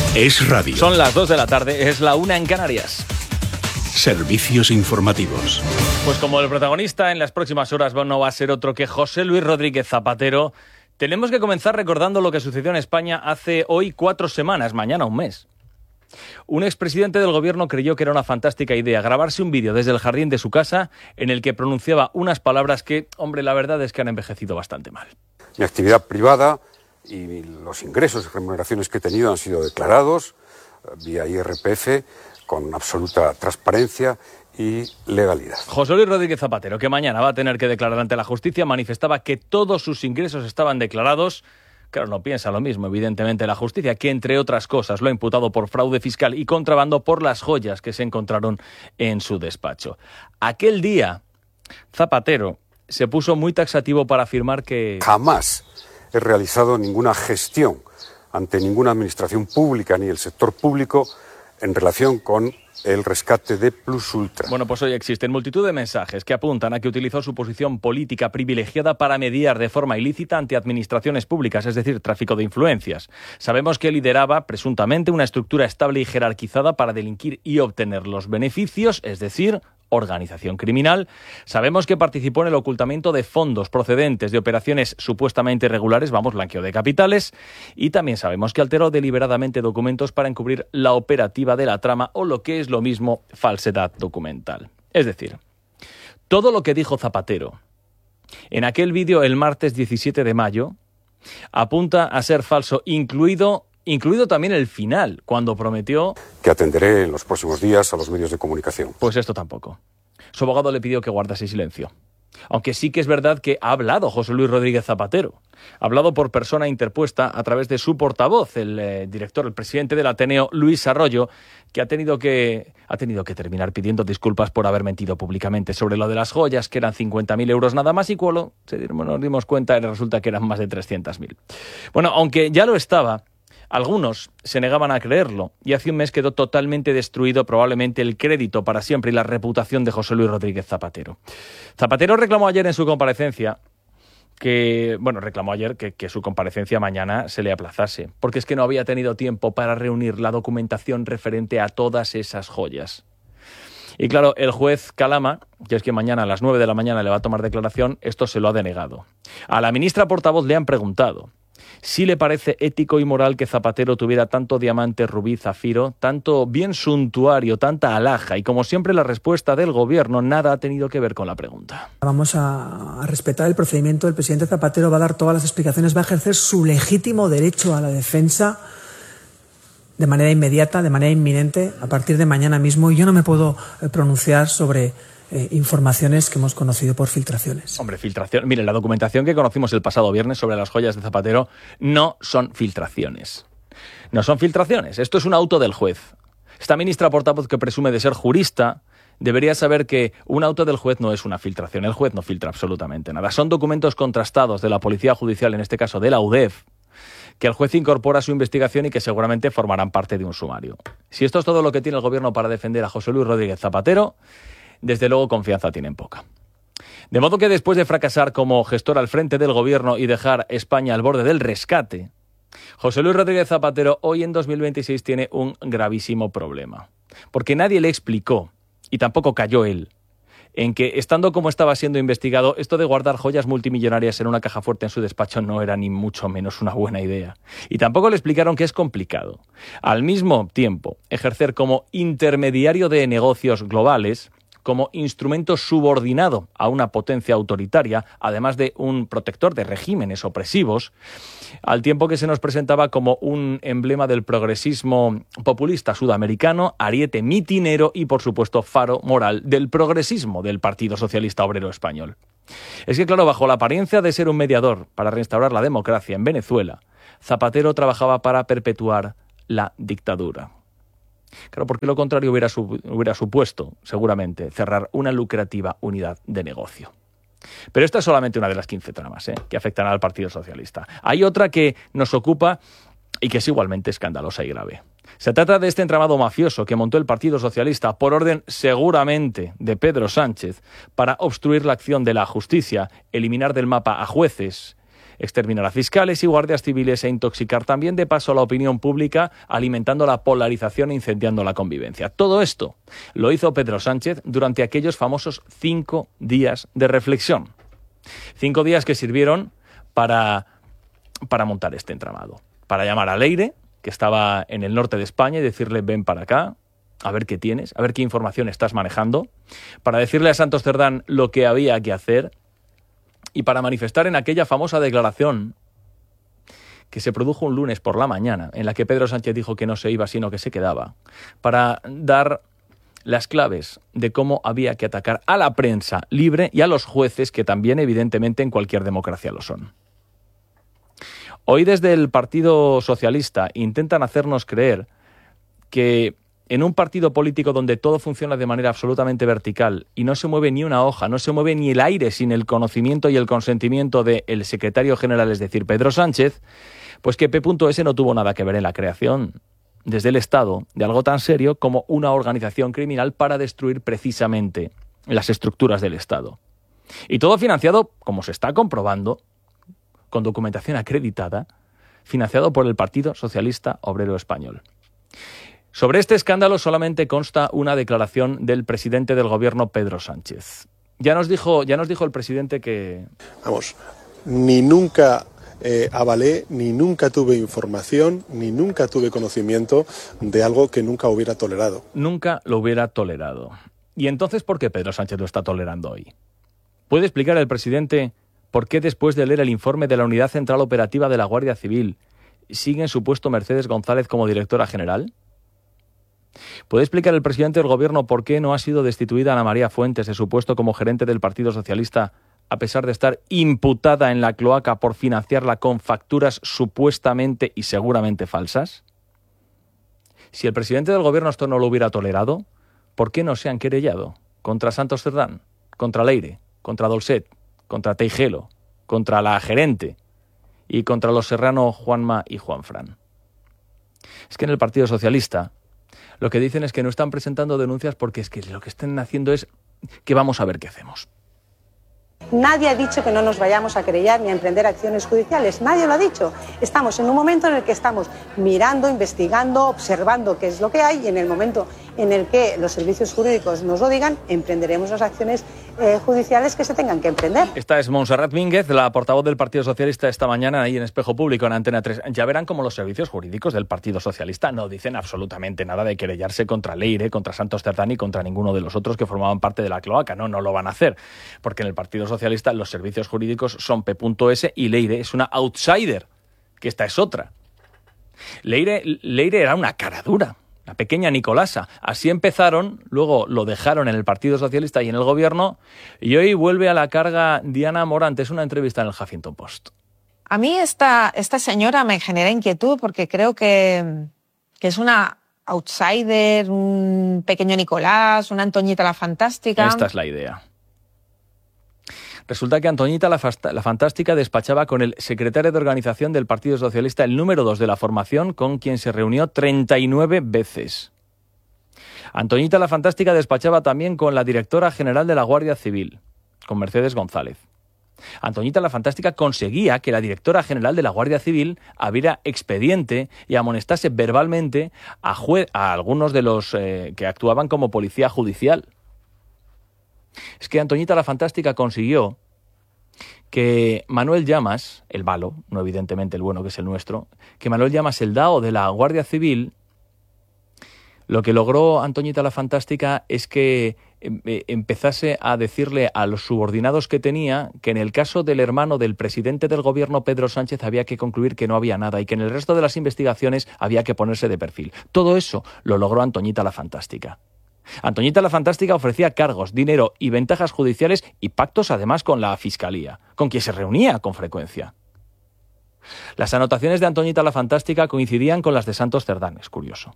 Es radio. Son las 2 de la tarde, es la 1 en Canarias. Servicios informativos. Pues como el protagonista en las próximas horas no va a ser otro que José Luis Rodríguez Zapatero, tenemos que comenzar recordando lo que sucedió en España hace hoy 4 semanas, mañana un mes. Un expresidente del gobierno creyó que era una fantástica idea grabarse un vídeo desde el jardín de su casa en el que pronunciaba unas palabras que, hombre, la verdad es que han envejecido bastante mal. Mi actividad privada y los ingresos y remuneraciones que he tenido han sido declarados vía IRPF con absoluta transparencia y legalidad. José Luis Rodríguez Zapatero, que mañana va a tener que declarar ante la justicia, manifestaba que todos sus ingresos estaban declarados. Claro, no piensa lo mismo, evidentemente, la justicia, que entre otras cosas lo ha imputado por fraude fiscal y contrabando por las joyas que se encontraron en su despacho. Aquel día, Zapatero se puso muy taxativo para afirmar que jamás he realizado ninguna gestión ante ninguna administración pública ni el sector público en relación con el rescate de Plus Ultra. Bueno, pues hoy existen multitud de mensajes que apuntan a que utilizó su posición política privilegiada para mediar de forma ilícita ante administraciones públicas, es decir, tráfico de influencias. Sabemos que lideraba, presuntamente, una estructura estable y jerarquizada para delinquir y obtener los beneficios, es decir, organización criminal. Sabemos que participó en el ocultamiento de fondos procedentes de operaciones supuestamente irregulares, blanqueo de capitales, y también sabemos que alteró deliberadamente documentos para encubrir la operativa de la trama o, lo que es lo mismo, falsedad documental. Es decir, todo lo que dijo Zapatero en aquel vídeo el martes 17 de mayo apunta a ser falso, incluido también el final, cuando prometió que atenderé en los próximos días a los medios de comunicación. Pues esto tampoco. Su abogado le pidió que guardase silencio. Aunque sí que es verdad que ha hablado José Luis Rodríguez Zapatero. Ha hablado por persona interpuesta a través de su portavoz, el presidente del Ateneo, Luis Arroyo, que ha tenido que terminar pidiendo disculpas por haber mentido públicamente sobre lo de las joyas, que eran 50.000 euros nada más, y cuando nos dimos cuenta resulta que eran más de 300.000. Bueno, aunque ya lo estaba, algunos se negaban a creerlo y hace un mes quedó totalmente destruido probablemente el crédito para siempre y la reputación de José Luis Rodríguez Zapatero. Zapatero reclamó ayer en su comparecencia que su comparecencia mañana se le aplazase, porque es que no había tenido tiempo para reunir la documentación referente a todas esas joyas. Y claro, el juez Calama, que es que mañana a las 9 de la mañana le va a tomar declaración, esto se lo ha denegado. A la ministra portavoz le han preguntado si le parece ético y moral que Zapatero tuviera tanto diamante, rubí, zafiro, tanto bien suntuario, tanta alhaja, y como siempre la respuesta del gobierno nada ha tenido que ver con la pregunta. Vamos a respetar el procedimiento. El presidente Zapatero va a dar todas las explicaciones, va a ejercer su legítimo derecho a la defensa de manera inmediata, de manera inminente, a partir de mañana mismo, y yo no me puedo pronunciar sobre informaciones que hemos conocido por filtraciones. Hombre, filtración. Mire, la documentación que conocimos el pasado viernes sobre las joyas de Zapatero no son filtraciones. No son filtraciones. Esto es un auto del juez. Esta ministra portavoz, que presume de ser jurista, debería saber que un auto del juez no es una filtración. El juez no filtra absolutamente nada. Son documentos contrastados de la Policía Judicial, en este caso de la UDEF, que el juez incorpora a su investigación y que seguramente formarán parte de un sumario. Si esto es todo lo que tiene el gobierno para defender a José Luis Rodríguez Zapatero, desde luego confianza tienen poca. De modo que después de fracasar como gestor al frente del gobierno y dejar España al borde del rescate, José Luis Rodríguez Zapatero hoy en 2026 tiene un gravísimo problema. Porque nadie le explicó, y tampoco cayó él, en que, estando como estaba siendo investigado, esto de guardar joyas multimillonarias en una caja fuerte en su despacho no era ni mucho menos una buena idea. Y tampoco le explicaron que es complicado, al mismo tiempo, ejercer como intermediario de negocios globales, como instrumento subordinado a una potencia autoritaria, además de un protector de regímenes opresivos, al tiempo que se nos presentaba como un emblema del progresismo populista sudamericano, ariete mitinero y, por supuesto, faro moral del progresismo del Partido Socialista Obrero Español. Es que, claro, bajo la apariencia de ser un mediador para restaurar la democracia en Venezuela, Zapatero trabajaba para perpetuar la dictadura. Claro, porque lo contrario hubiera supuesto, seguramente, cerrar una lucrativa unidad de negocio. Pero esta es solamente una de las 15 tramas que afectan al Partido Socialista. Hay otra que nos ocupa y que es igualmente escandalosa y grave. Se trata de este entramado mafioso que montó el Partido Socialista por orden, seguramente, de Pedro Sánchez, para obstruir la acción de la justicia, eliminar del mapa a jueces, exterminar a fiscales y guardias civiles e intoxicar también de paso a la opinión pública, alimentando la polarización e incendiando la convivencia. Todo esto lo hizo Pedro Sánchez durante aquellos famosos 5 días de reflexión. 5 días que sirvieron para montar este entramado. Para llamar a Leire, que estaba en el norte de España, y decirle: ven para acá, a ver qué tienes, a ver qué información estás manejando. Para decirle a Santos Cerdán lo que había que hacer. Y para manifestar en aquella famosa declaración que se produjo un lunes por la mañana, en la que Pedro Sánchez dijo que no se iba, sino que se quedaba, para dar las claves de cómo había que atacar a la prensa libre y a los jueces, que también evidentemente en cualquier democracia lo son. Hoy desde el Partido Socialista intentan hacernos creer que en un partido político donde todo funciona de manera absolutamente vertical y no se mueve ni una hoja, no se mueve ni el aire sin el conocimiento y el consentimiento del secretario general, es decir, Pedro Sánchez, pues que P.S. no tuvo nada que ver en la creación desde el Estado de algo tan serio como una organización criminal para destruir precisamente las estructuras del Estado. Y todo financiado, como se está comprobando, con documentación acreditada, financiado por el Partido Socialista Obrero Español. Sobre este escándalo solamente consta una declaración del presidente del gobierno, Pedro Sánchez. Ya nos dijo el presidente que... Vamos, ni nunca avalé, ni nunca tuve información, ni nunca tuve conocimiento de algo que nunca hubiera tolerado. Nunca lo hubiera tolerado. ¿Y entonces por qué Pedro Sánchez lo está tolerando hoy? ¿Puede explicar el presidente por qué después de leer el informe de la Unidad Central Operativa de la Guardia Civil sigue en su puesto Mercedes González como directora general? ¿Puede explicar el presidente del gobierno por qué no ha sido destituida Ana María Fuentes de su puesto como gerente del Partido Socialista, a pesar de estar imputada en la cloaca por financiarla con facturas supuestamente y seguramente falsas? Si el presidente del gobierno esto no lo hubiera tolerado, ¿por qué no se han querellado contra Santos Cerdán, contra Leire, contra Dolcet, contra Teijelo, contra la gerente y contra los Serrano, Juanma y Juanfran? Es que en el Partido Socialista lo que dicen es que no están presentando denuncias porque es que lo que están haciendo es que vamos a ver qué hacemos. Nadie ha dicho que no nos vayamos a querellar ni a emprender acciones judiciales. Nadie lo ha dicho. Estamos en un momento en el que estamos mirando, investigando, observando qué es lo que hay, y en el momento en el que los servicios jurídicos nos lo digan, emprenderemos las acciones judiciales que se tengan que emprender. Esta es Montserrat Mínguez, la portavoz del Partido Socialista, esta mañana ahí en Espejo Público, en Antena 3. Ya verán cómo los servicios jurídicos del Partido Socialista no dicen absolutamente nada de querellarse contra Leire, contra Santos Cerdán y contra ninguno de los otros que formaban parte de la cloaca. No lo van a hacer, porque en el Partido Socialista los servicios jurídicos son P.S. y Leire es una outsider, que esta es otra. Leire era una cara dura, la pequeña Nicolasa. Así empezaron, luego lo dejaron en el Partido Socialista y en el gobierno, y hoy vuelve a la carga Diana Morant. Es una entrevista en el Huffington Post. A mí esta señora me genera inquietud porque creo que es una outsider, un pequeño Nicolás, una Antoñita la Fantástica. Esta es la idea. Resulta que Antoñita la Fantástica despachaba con el secretario de organización del Partido Socialista, el número 2 de la formación, con quien se reunió 39 veces. Antoñita la Fantástica despachaba también con la directora general de la Guardia Civil, con Mercedes González. Antoñita la Fantástica conseguía que la directora general de la Guardia Civil abriera expediente y amonestase verbalmente a algunos de los que actuaban como policía judicial. Es que Antoñita la Fantástica consiguió que Manuel Llamas, el malo, no evidentemente el bueno que es el nuestro, que Manuel Llamas, el DAO de la Guardia Civil, lo que logró Antoñita la Fantástica es que empezase a decirle a los subordinados que tenía que en el caso del hermano del presidente del gobierno, Pedro Sánchez, había que concluir que no había nada y que en el resto de las investigaciones había que ponerse de perfil. Todo eso lo logró Antoñita la Fantástica. Antoñita la Fantástica ofrecía cargos, dinero y ventajas judiciales y pactos además con la Fiscalía, con quien se reunía con frecuencia. Las anotaciones de Antoñita la Fantástica coincidían con las de Santos Cerdán, es curioso.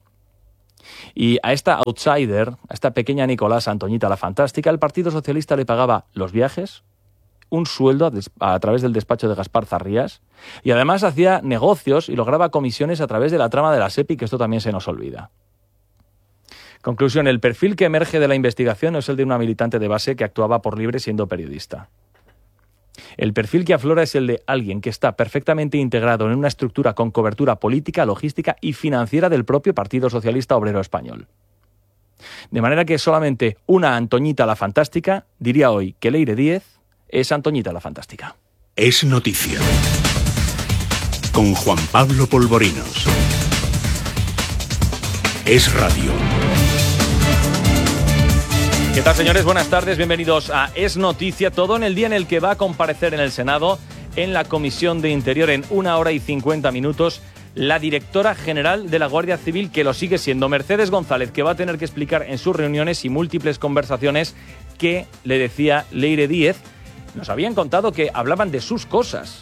Y a esta outsider, a esta pequeña Nicolás Antoñita la Fantástica, el Partido Socialista le pagaba los viajes, un sueldo a través del despacho de Gaspar Zarrías, y además hacía negocios y lograba comisiones a través de la trama de la SEPI, que esto también se nos olvida. Conclusión, el perfil que emerge de la investigación es el de una militante de base que actuaba por libre siendo periodista. El perfil que aflora es el de alguien que está perfectamente integrado en una estructura con cobertura política, logística y financiera del propio Partido Socialista Obrero Español. De manera que solamente una Antoñita la Fantástica diría hoy que Leire Díez es Antoñita la Fantástica. Es noticia. Con Juan Pablo Polvorinos. Es radio. ¿Qué tal, señores? Buenas tardes, bienvenidos a Es Noticia, todo en el día en el que va a comparecer en el Senado, en la Comisión de Interior, en 1 hora y 50 minutos, la directora general de la Guardia Civil, que lo sigue siendo, Mercedes González, que va a tener que explicar en sus reuniones y múltiples conversaciones qué le decía Leire Díez. Nos habían contado que hablaban de sus cosas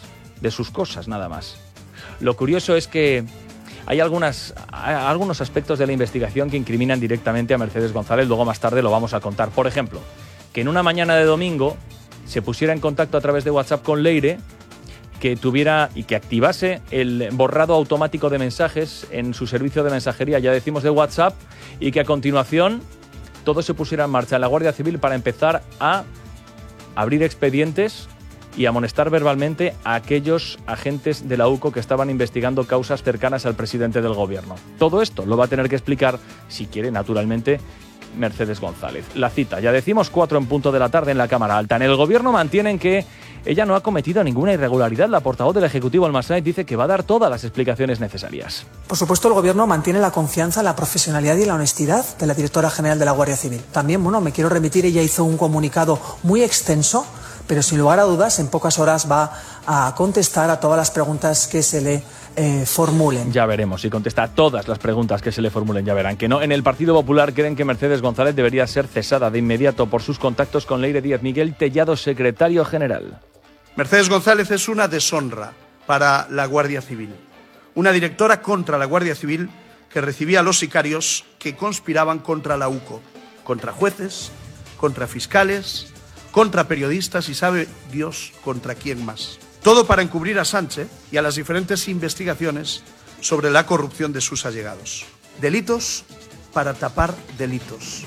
nada más. Lo curioso es que hay algunos aspectos de la investigación que incriminan directamente a Mercedes González, luego más tarde lo vamos a contar. Por ejemplo, que en una mañana de domingo se pusiera en contacto a través de WhatsApp con Leire, que tuviera y que activase el borrado automático de mensajes en su servicio de mensajería, ya decimos de WhatsApp, y que a continuación todo se pusiera en marcha en la Guardia Civil para empezar a abrir expedientes y amonestar verbalmente a aquellos agentes de la UCO que estaban investigando causas cercanas al presidente del gobierno. Todo esto lo va a tener que explicar, si quiere, naturalmente, Mercedes González. La cita, ya decimos, 4 en punto de la tarde en la Cámara Alta. En el gobierno mantienen que ella no ha cometido ninguna irregularidad. La portavoz del Ejecutivo, Alma Sáenz, dice que va a dar todas las explicaciones necesarias. Por supuesto, el Gobierno mantiene la confianza, la profesionalidad y la honestidad de la directora general de la Guardia Civil. También, me quiero remitir, ella hizo un comunicado muy extenso, pero sin lugar a dudas, en pocas horas va a contestar a todas las preguntas que se le formulen. Ya veremos si contesta a todas las preguntas que se le formulen, ya verán que no. En el Partido Popular creen que Mercedes González debería ser cesada de inmediato por sus contactos con Leire Díez. Miguel Tellado, secretario general. Mercedes González es una deshonra para la Guardia Civil. Una directora contra la Guardia Civil que recibía a los sicarios que conspiraban contra la UCO, contra jueces, contra fiscales, contra periodistas y sabe Dios contra quién más. Todo para encubrir a Sánchez y a las diferentes investigaciones sobre la corrupción de sus allegados. Delitos para tapar delitos.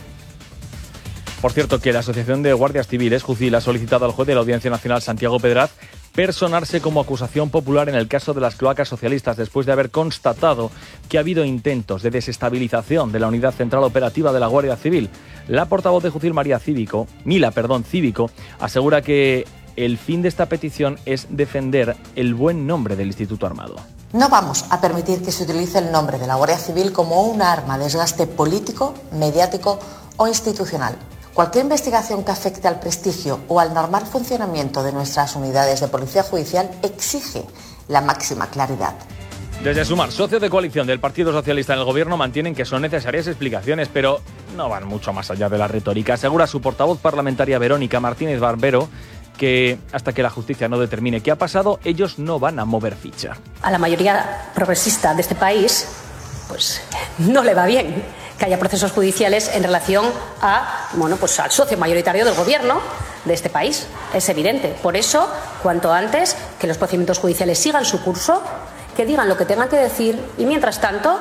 Por cierto, que la Asociación de Guardias Civiles, JUCIL, ha solicitado al juez de la Audiencia Nacional, Santiago Pedraz, personarse como acusación popular en el caso de las cloacas socialistas, después de haber constatado que ha habido intentos de desestabilización de la Unidad Central Operativa de la Guardia Civil. La portavoz de JUCIL, Mila Cívico, asegura que el fin de esta petición es defender el buen nombre del Instituto Armado. No vamos a permitir que se utilice el nombre de la Guardia Civil como un arma de desgaste político, mediático o institucional. Cualquier investigación que afecte al prestigio o al normal funcionamiento de nuestras unidades de policía judicial exige la máxima claridad. Desde Sumar, socio de coalición del Partido Socialista en el Gobierno, mantienen que son necesarias explicaciones, pero no van mucho más allá de la retórica. Asegura su portavoz parlamentaria Verónica Martínez Barbero que hasta que la justicia no determine qué ha pasado, ellos no van a mover ficha. A la mayoría progresista de este país, pues no le va bien que haya procesos judiciales en relación a, al socio mayoritario del gobierno de este país. Es evidente. Por eso, cuanto antes, que los procedimientos judiciales sigan su curso, que digan lo que tengan que decir y, mientras tanto,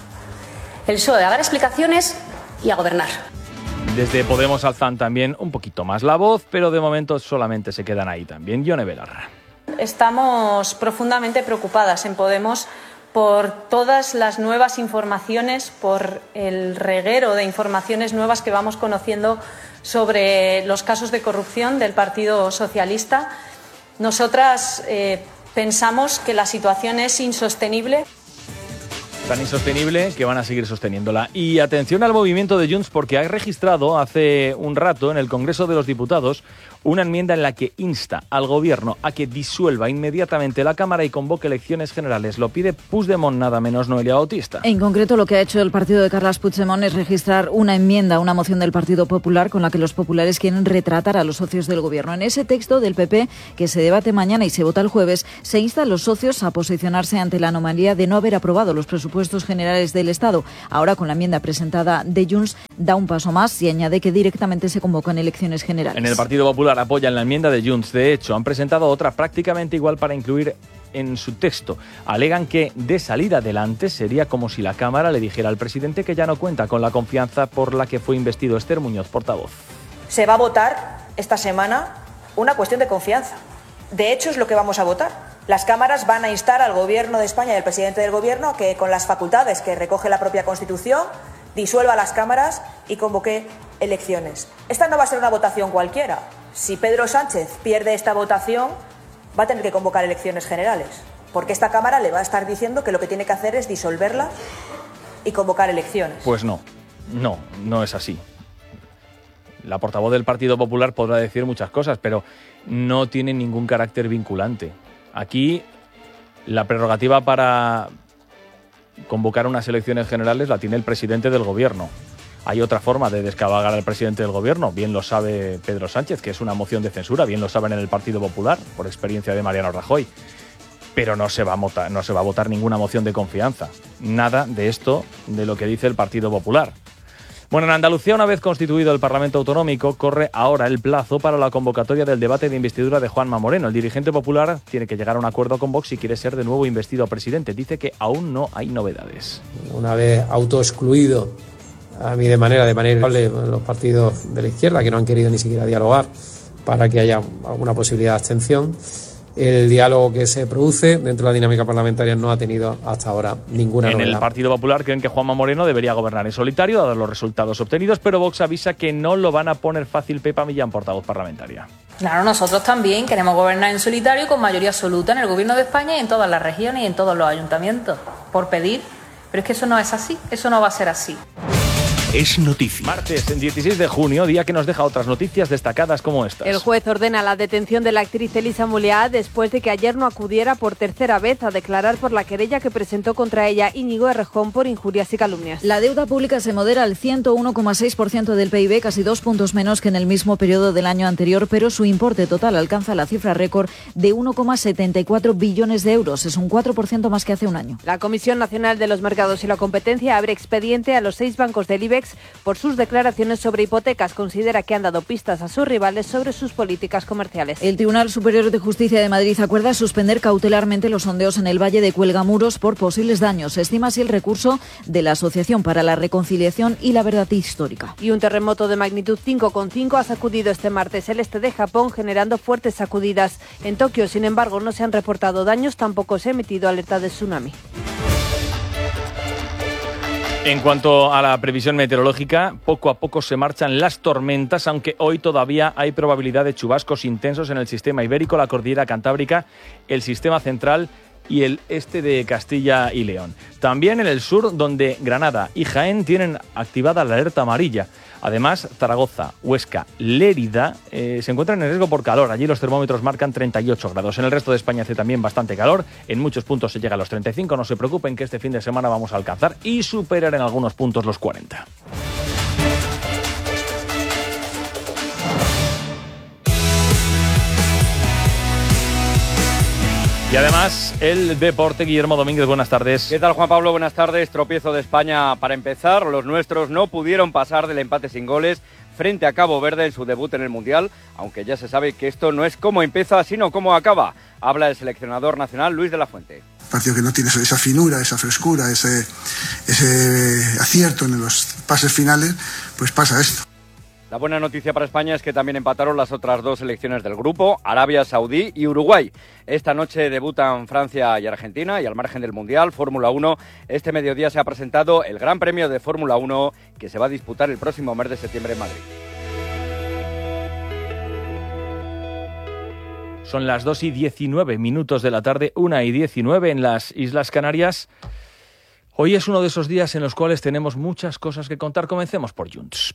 el PSOE a dar explicaciones y a gobernar. Desde Podemos alzan también un poquito más la voz, pero de momento solamente se quedan ahí también. Yone Belarra. Estamos profundamente preocupadas en Podemos por todas las nuevas informaciones, por el reguero de informaciones nuevas que vamos conociendo sobre los casos de corrupción del Partido Socialista. Nosotras pensamos que la situación es insostenible. Tan insostenible que van a seguir sosteniéndola. Y atención al movimiento de Junts, porque ha registrado hace un rato en el Congreso de los Diputados una enmienda en la que insta al Gobierno a que disuelva inmediatamente la Cámara y convoque elecciones generales. Lo pide Puigdemont, nada menos, Noelia Bautista. En concreto, lo que ha hecho el partido de Carles Puigdemont es registrar una enmienda, una moción del Partido Popular con la que los populares quieren retratar a los socios del Gobierno. En ese texto del PP, que se debate mañana y se vota el jueves, se insta a los socios a posicionarse ante la anomalía de no haber aprobado los presupuestos generales del Estado. Ahora, con la enmienda presentada de Junts, da un paso más y añade que directamente se convocan elecciones generales. En el Partido Popular apoyan la enmienda de Junts. De hecho, han presentado otra prácticamente igual para incluir en su texto. Alegan que, de salir adelante, sería como si la Cámara le dijera al presidente que ya no cuenta con la confianza por la que fue investido. Esther Muñoz, portavoz. Se va a votar esta semana una cuestión de confianza. De hecho, es lo que vamos a votar. Las cámaras van a instar al Gobierno de España y al presidente del Gobierno a que, con las facultades que recoge la propia Constitución, disuelva las cámaras y convoque elecciones. Esta no va a ser una votación cualquiera. Si Pedro Sánchez pierde esta votación, va a tener que convocar elecciones generales, porque esta Cámara le va a estar diciendo que lo que tiene que hacer es disolverla y convocar elecciones. Pues no es así. La portavoz del Partido Popular podrá decir muchas cosas, pero no tiene ningún carácter vinculante. Aquí la prerrogativa para convocar unas elecciones generales la tiene el presidente del Gobierno. Hay otra forma de descabalgar al presidente del Gobierno, bien lo sabe Pedro Sánchez, que es una moción de censura, bien lo saben en el Partido Popular, por experiencia de Mariano Rajoy. Pero no se va a votar ninguna moción de confianza. Nada de esto de lo que dice el Partido Popular. Bueno, en Andalucía, una vez constituido el Parlamento Autonómico, corre ahora el plazo para la convocatoria del debate de investidura de Juanma Moreno. El dirigente popular tiene que llegar a un acuerdo con Vox si quiere ser de nuevo investido presidente. Dice que aún no hay novedades. Una vez autoexcluido a mí de manera los partidos de la izquierda, que no han querido ni siquiera dialogar para que haya alguna posibilidad de abstención, el diálogo que se produce dentro de la dinámica parlamentaria no ha tenido hasta ahora ninguna novedad. En el Partido Popular creen que Juanma Moreno debería gobernar en solitario, dados los resultados obtenidos, pero Vox avisa que no lo van a poner fácil. Pepa Millán, portavoz parlamentaria. Claro, nosotros también queremos gobernar en solitario con mayoría absoluta en el Gobierno de España y en todas las regiones y en todos los ayuntamientos, por pedir. Pero es que eso no es así, eso no va a ser así. Es noticia. Martes, 16 de junio, día que nos deja otras noticias destacadas como estas. El juez ordena la detención de la actriz Elisa Muleá después de que ayer no acudiera por tercera vez a declarar por la querella que presentó contra ella Íñigo Errejón por injurias y calumnias. La deuda pública se modera al 101,6% del PIB, casi 2 puntos menos que en el mismo periodo del año anterior, pero su importe total alcanza la cifra récord de 1,74 billones de euros. Es un 4% más que hace un año. La Comisión Nacional de los Mercados y la Competencia abre expediente a los 6 bancos del IBEX por sus declaraciones sobre hipotecas. Considera que han dado pistas a sus rivales sobre sus políticas comerciales. El Tribunal Superior de Justicia de Madrid acuerda suspender cautelarmente los sondeos en el Valle de Cuelgamuros por posibles daños. Se estima así el recurso de la Asociación para la Reconciliación y la Verdad Histórica. Y un terremoto de magnitud 5,5 ha sacudido este martes el este de Japón, generando fuertes sacudidas. En Tokio, sin embargo, no se han reportado daños, tampoco se ha emitido alerta de tsunami. En cuanto a la previsión meteorológica, poco a poco se marchan las tormentas, aunque hoy todavía hay probabilidad de chubascos intensos en el sistema ibérico, la cordillera cantábrica, el sistema central y el este de Castilla y León. También en el sur, donde Granada y Jaén tienen activada la alerta amarilla. Además, Zaragoza, Huesca, Lérida se encuentran en riesgo por calor. Allí los termómetros marcan 38 grados. En el resto de España hace también bastante calor. En muchos puntos se llega a los 35. No se preocupen que este fin de semana vamos a alcanzar y superar en algunos puntos los 40. Y además, el deporte. Guillermo Domínguez, buenas tardes. ¿Qué tal, Juan Pablo? Buenas tardes. Tropiezo de España para empezar. Los nuestros no pudieron pasar del empate sin goles frente a Cabo Verde en su debut en el Mundial, aunque ya se sabe que esto no es cómo empieza, sino cómo acaba. Habla el seleccionador nacional Luis de la Fuente. Partido que no tiene esa finura, esa frescura, ese acierto en los pases finales, pues pasa esto. La buena noticia para España es que también empataron las otras dos selecciones del grupo, Arabia Saudí y Uruguay. Esta noche debutan Francia y Argentina y al margen del Mundial, Fórmula 1, este mediodía se ha presentado el Gran Premio de Fórmula 1 que se va a disputar el próximo mes de septiembre en Madrid. Son las 2:19 de la tarde, 1:19 en las Islas Canarias. Hoy es uno de esos días en los cuales tenemos muchas cosas que contar. Comencemos por Junts.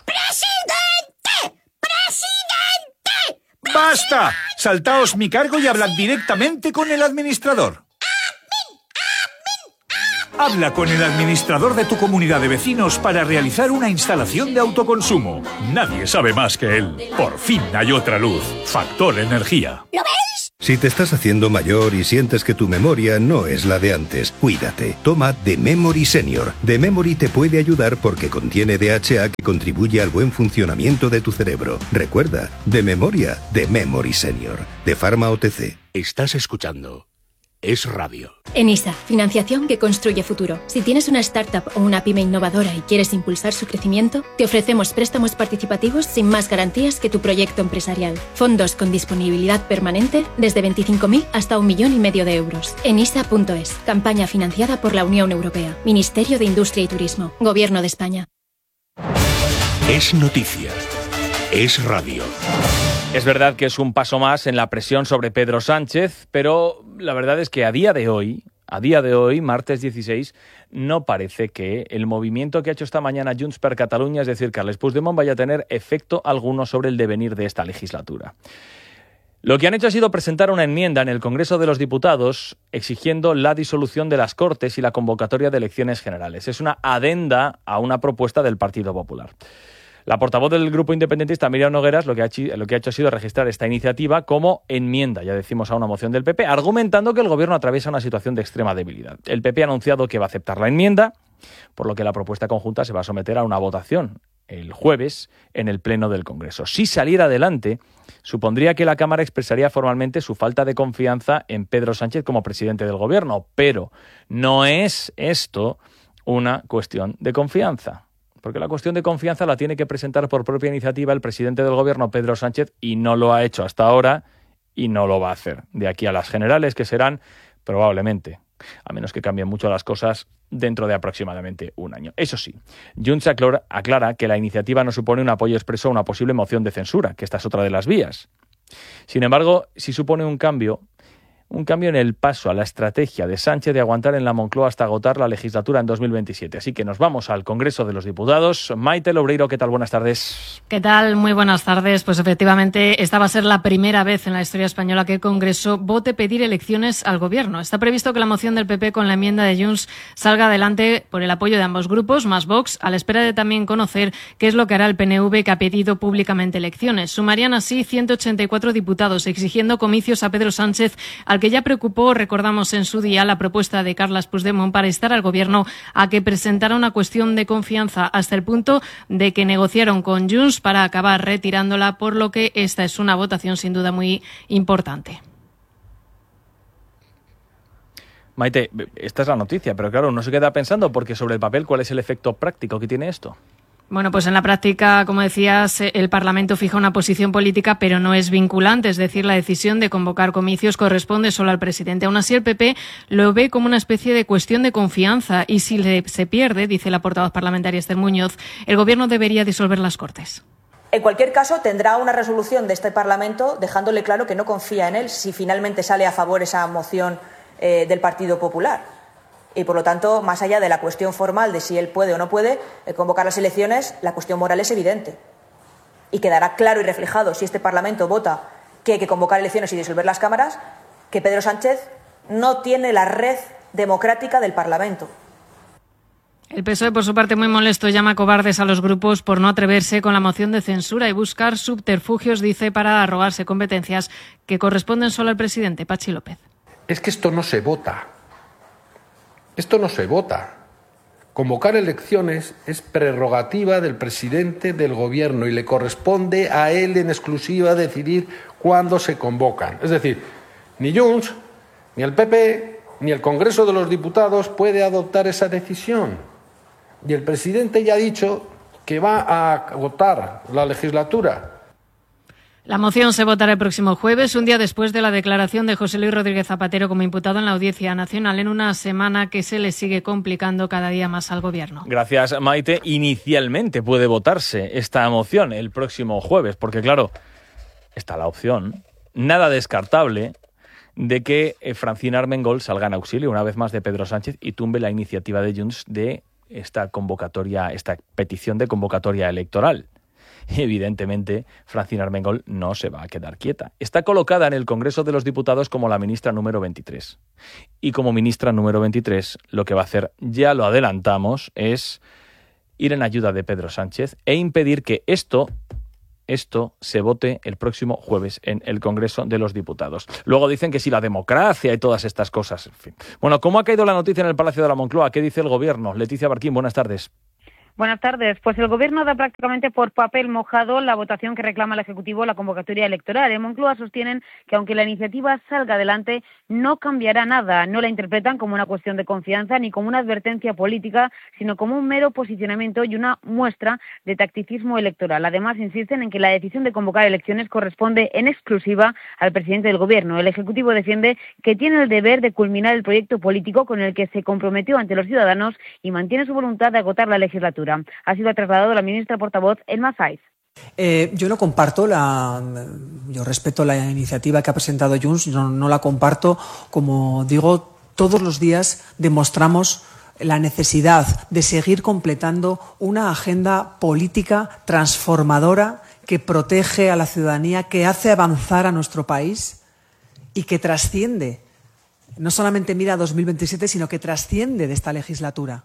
¡Basta! Saltaos mi cargo y hablad directamente con el administrador. Habla con el administrador de tu comunidad de vecinos para realizar una instalación de autoconsumo. Nadie sabe más que él. Por fin hay otra luz. Factor Energía. ¿Lo veis? Si te estás haciendo mayor y sientes que tu memoria no es la de antes, cuídate. Toma The Memory Senior. The Memory te puede ayudar porque contiene DHA que contribuye al buen funcionamiento de tu cerebro. Recuerda, de memoria, The Memory Senior. De Pharma OTC. Estás escuchando es radio. ENISA, financiación que construye futuro. Si tienes una startup o una pyme innovadora y quieres impulsar su crecimiento, te ofrecemos préstamos participativos sin más garantías que tu proyecto empresarial. Fondos con disponibilidad permanente desde 25.000 hasta 1,5 millones de euros. ENISA.es, campaña financiada por la Unión Europea, Ministerio de Industria y Turismo, Gobierno de España. Es noticia. Es radio. Es verdad que es un paso más en la presión sobre Pedro Sánchez, pero la verdad es que a día de hoy, martes 16, no parece que el movimiento que ha hecho esta mañana Junts per Catalunya, es decir, Carles Puigdemont, vaya a tener efecto alguno sobre el devenir de esta legislatura. Lo que han hecho ha sido presentar una enmienda en el Congreso de los Diputados exigiendo la disolución de las Cortes y la convocatoria de elecciones generales. Es una adenda a una propuesta del Partido Popular. La portavoz del grupo independentista, Míriam Nogueras, lo que ha hecho ha sido registrar esta iniciativa como enmienda, ya decimos, a una moción del PP, argumentando que el Gobierno atraviesa una situación de extrema debilidad. El PP ha anunciado que va a aceptar la enmienda, por lo que la propuesta conjunta se va a someter a una votación el jueves en el Pleno del Congreso. Si saliera adelante, supondría que la Cámara expresaría formalmente su falta de confianza en Pedro Sánchez como presidente del Gobierno, pero no es esto una cuestión de confianza. Porque la cuestión de confianza la tiene que presentar por propia iniciativa el presidente del Gobierno, Pedro Sánchez, y no lo ha hecho hasta ahora y no lo va a hacer. De aquí a las generales, que serán probablemente, a menos que cambien mucho las cosas, dentro de aproximadamente un año. Eso sí, Junts aclara que la iniciativa no supone un apoyo expreso a una posible moción de censura, que esta es otra de las vías. Sin embargo, sí supone un cambio en el paso a la estrategia de Sánchez de aguantar en la Moncloa hasta agotar la legislatura en 2027. Así que nos vamos al Congreso de los Diputados. Maite Loureiro, ¿qué tal? Buenas tardes. ¿Qué tal? Muy buenas tardes. Pues efectivamente, esta va a ser la primera vez en la historia española que el Congreso vote pedir elecciones al Gobierno. Está previsto que la moción del PP con la enmienda de Junts salga adelante por el apoyo de ambos grupos, más Vox, a la espera de también conocer qué es lo que hará el PNV, que ha pedido públicamente elecciones. Sumarían así 184 diputados, exigiendo comicios a Pedro Sánchez, al que ya preocupó, recordamos en su día, la propuesta de Carles Puigdemont para instar al Gobierno a que presentara una cuestión de confianza, hasta el punto de que negociaron con Junts para acabar retirándola, por lo que esta es una votación sin duda muy importante. Maite, esta es la noticia, pero claro, uno se queda pensando, porque sobre el papel, ¿cuál es el efecto práctico que tiene esto? Bueno, pues en la práctica, como decías, el Parlamento fija una posición política, pero no es vinculante. Es decir, la decisión de convocar comicios corresponde solo al presidente. Aún así, el PP lo ve como una especie de cuestión de confianza y si se pierde, dice la portavoz parlamentaria Esther Muñoz, el Gobierno debería disolver las Cortes. En cualquier caso, tendrá una resolución de este Parlamento dejándole claro que no confía en él si finalmente sale a favor esa moción del Partido Popular. Y, por lo tanto, más allá de la cuestión formal de si él puede o no puede convocar las elecciones, la cuestión moral es evidente. Y quedará claro y reflejado, si este Parlamento vota que hay que convocar elecciones y disolver las cámaras, que Pedro Sánchez no tiene la red democrática del Parlamento. El PSOE, por su parte, muy molesto, llama cobardes a los grupos por no atreverse con la moción de censura y buscar subterfugios, dice, para arrogarse competencias que corresponden solo al presidente. Pachi López. Es que esto no se vota. Esto no se vota. Convocar elecciones es prerrogativa del presidente del Gobierno y le corresponde a él en exclusiva decidir cuándo se convocan. Es decir, ni Junts, ni el PP, ni el Congreso de los Diputados puede adoptar esa decisión. Y el presidente ya ha dicho que va a agotar la legislatura. La moción se votará el próximo jueves, un día después de la declaración de José Luis Rodríguez Zapatero como imputado en la Audiencia Nacional, en una semana que se le sigue complicando cada día más al Gobierno. Gracias, Maite. Inicialmente puede votarse esta moción el próximo jueves, porque claro, está la opción, nada descartable, de que Francina Armengol salga en auxilio una vez más de Pedro Sánchez y tumbe la iniciativa de Junts de esta petición de convocatoria electoral. Evidentemente, Francina Armengol no se va a quedar quieta. Está colocada en el Congreso de los Diputados como la ministra número 23. Y como ministra número 23, lo que va a hacer, ya lo adelantamos, es ir en ayuda de Pedro Sánchez e impedir que esto se vote el próximo jueves en el Congreso de los Diputados. Luego dicen que si la democracia y todas estas cosas, en fin. Bueno, ¿cómo ha caído la noticia en el Palacio de la Moncloa? ¿Qué dice el Gobierno? Leticia Barquín, buenas tardes. Buenas tardes. Pues el Gobierno da prácticamente por papel mojado la votación que reclama el Ejecutivo la convocatoria electoral. En Moncloa sostienen que aunque la iniciativa salga adelante, no cambiará nada. No la interpretan como una cuestión de confianza ni como una advertencia política, sino como un mero posicionamiento y una muestra de tacticismo electoral. Además, insisten en que la decisión de convocar elecciones corresponde en exclusiva al presidente del Gobierno. El Ejecutivo defiende que tiene el deber de culminar el proyecto político con el que se comprometió ante los ciudadanos y mantiene su voluntad de agotar la legislatura. Ha sido trasladado la ministra portavoz Elma Saiz. Yo no comparto yo respeto la iniciativa que ha presentado Junts, no la comparto. Como digo, todos los días demostramos la necesidad de seguir completando una agenda política transformadora que protege a la ciudadanía, que hace avanzar a nuestro país y que trasciende, no solamente mira a 2027, sino que trasciende de esta legislatura.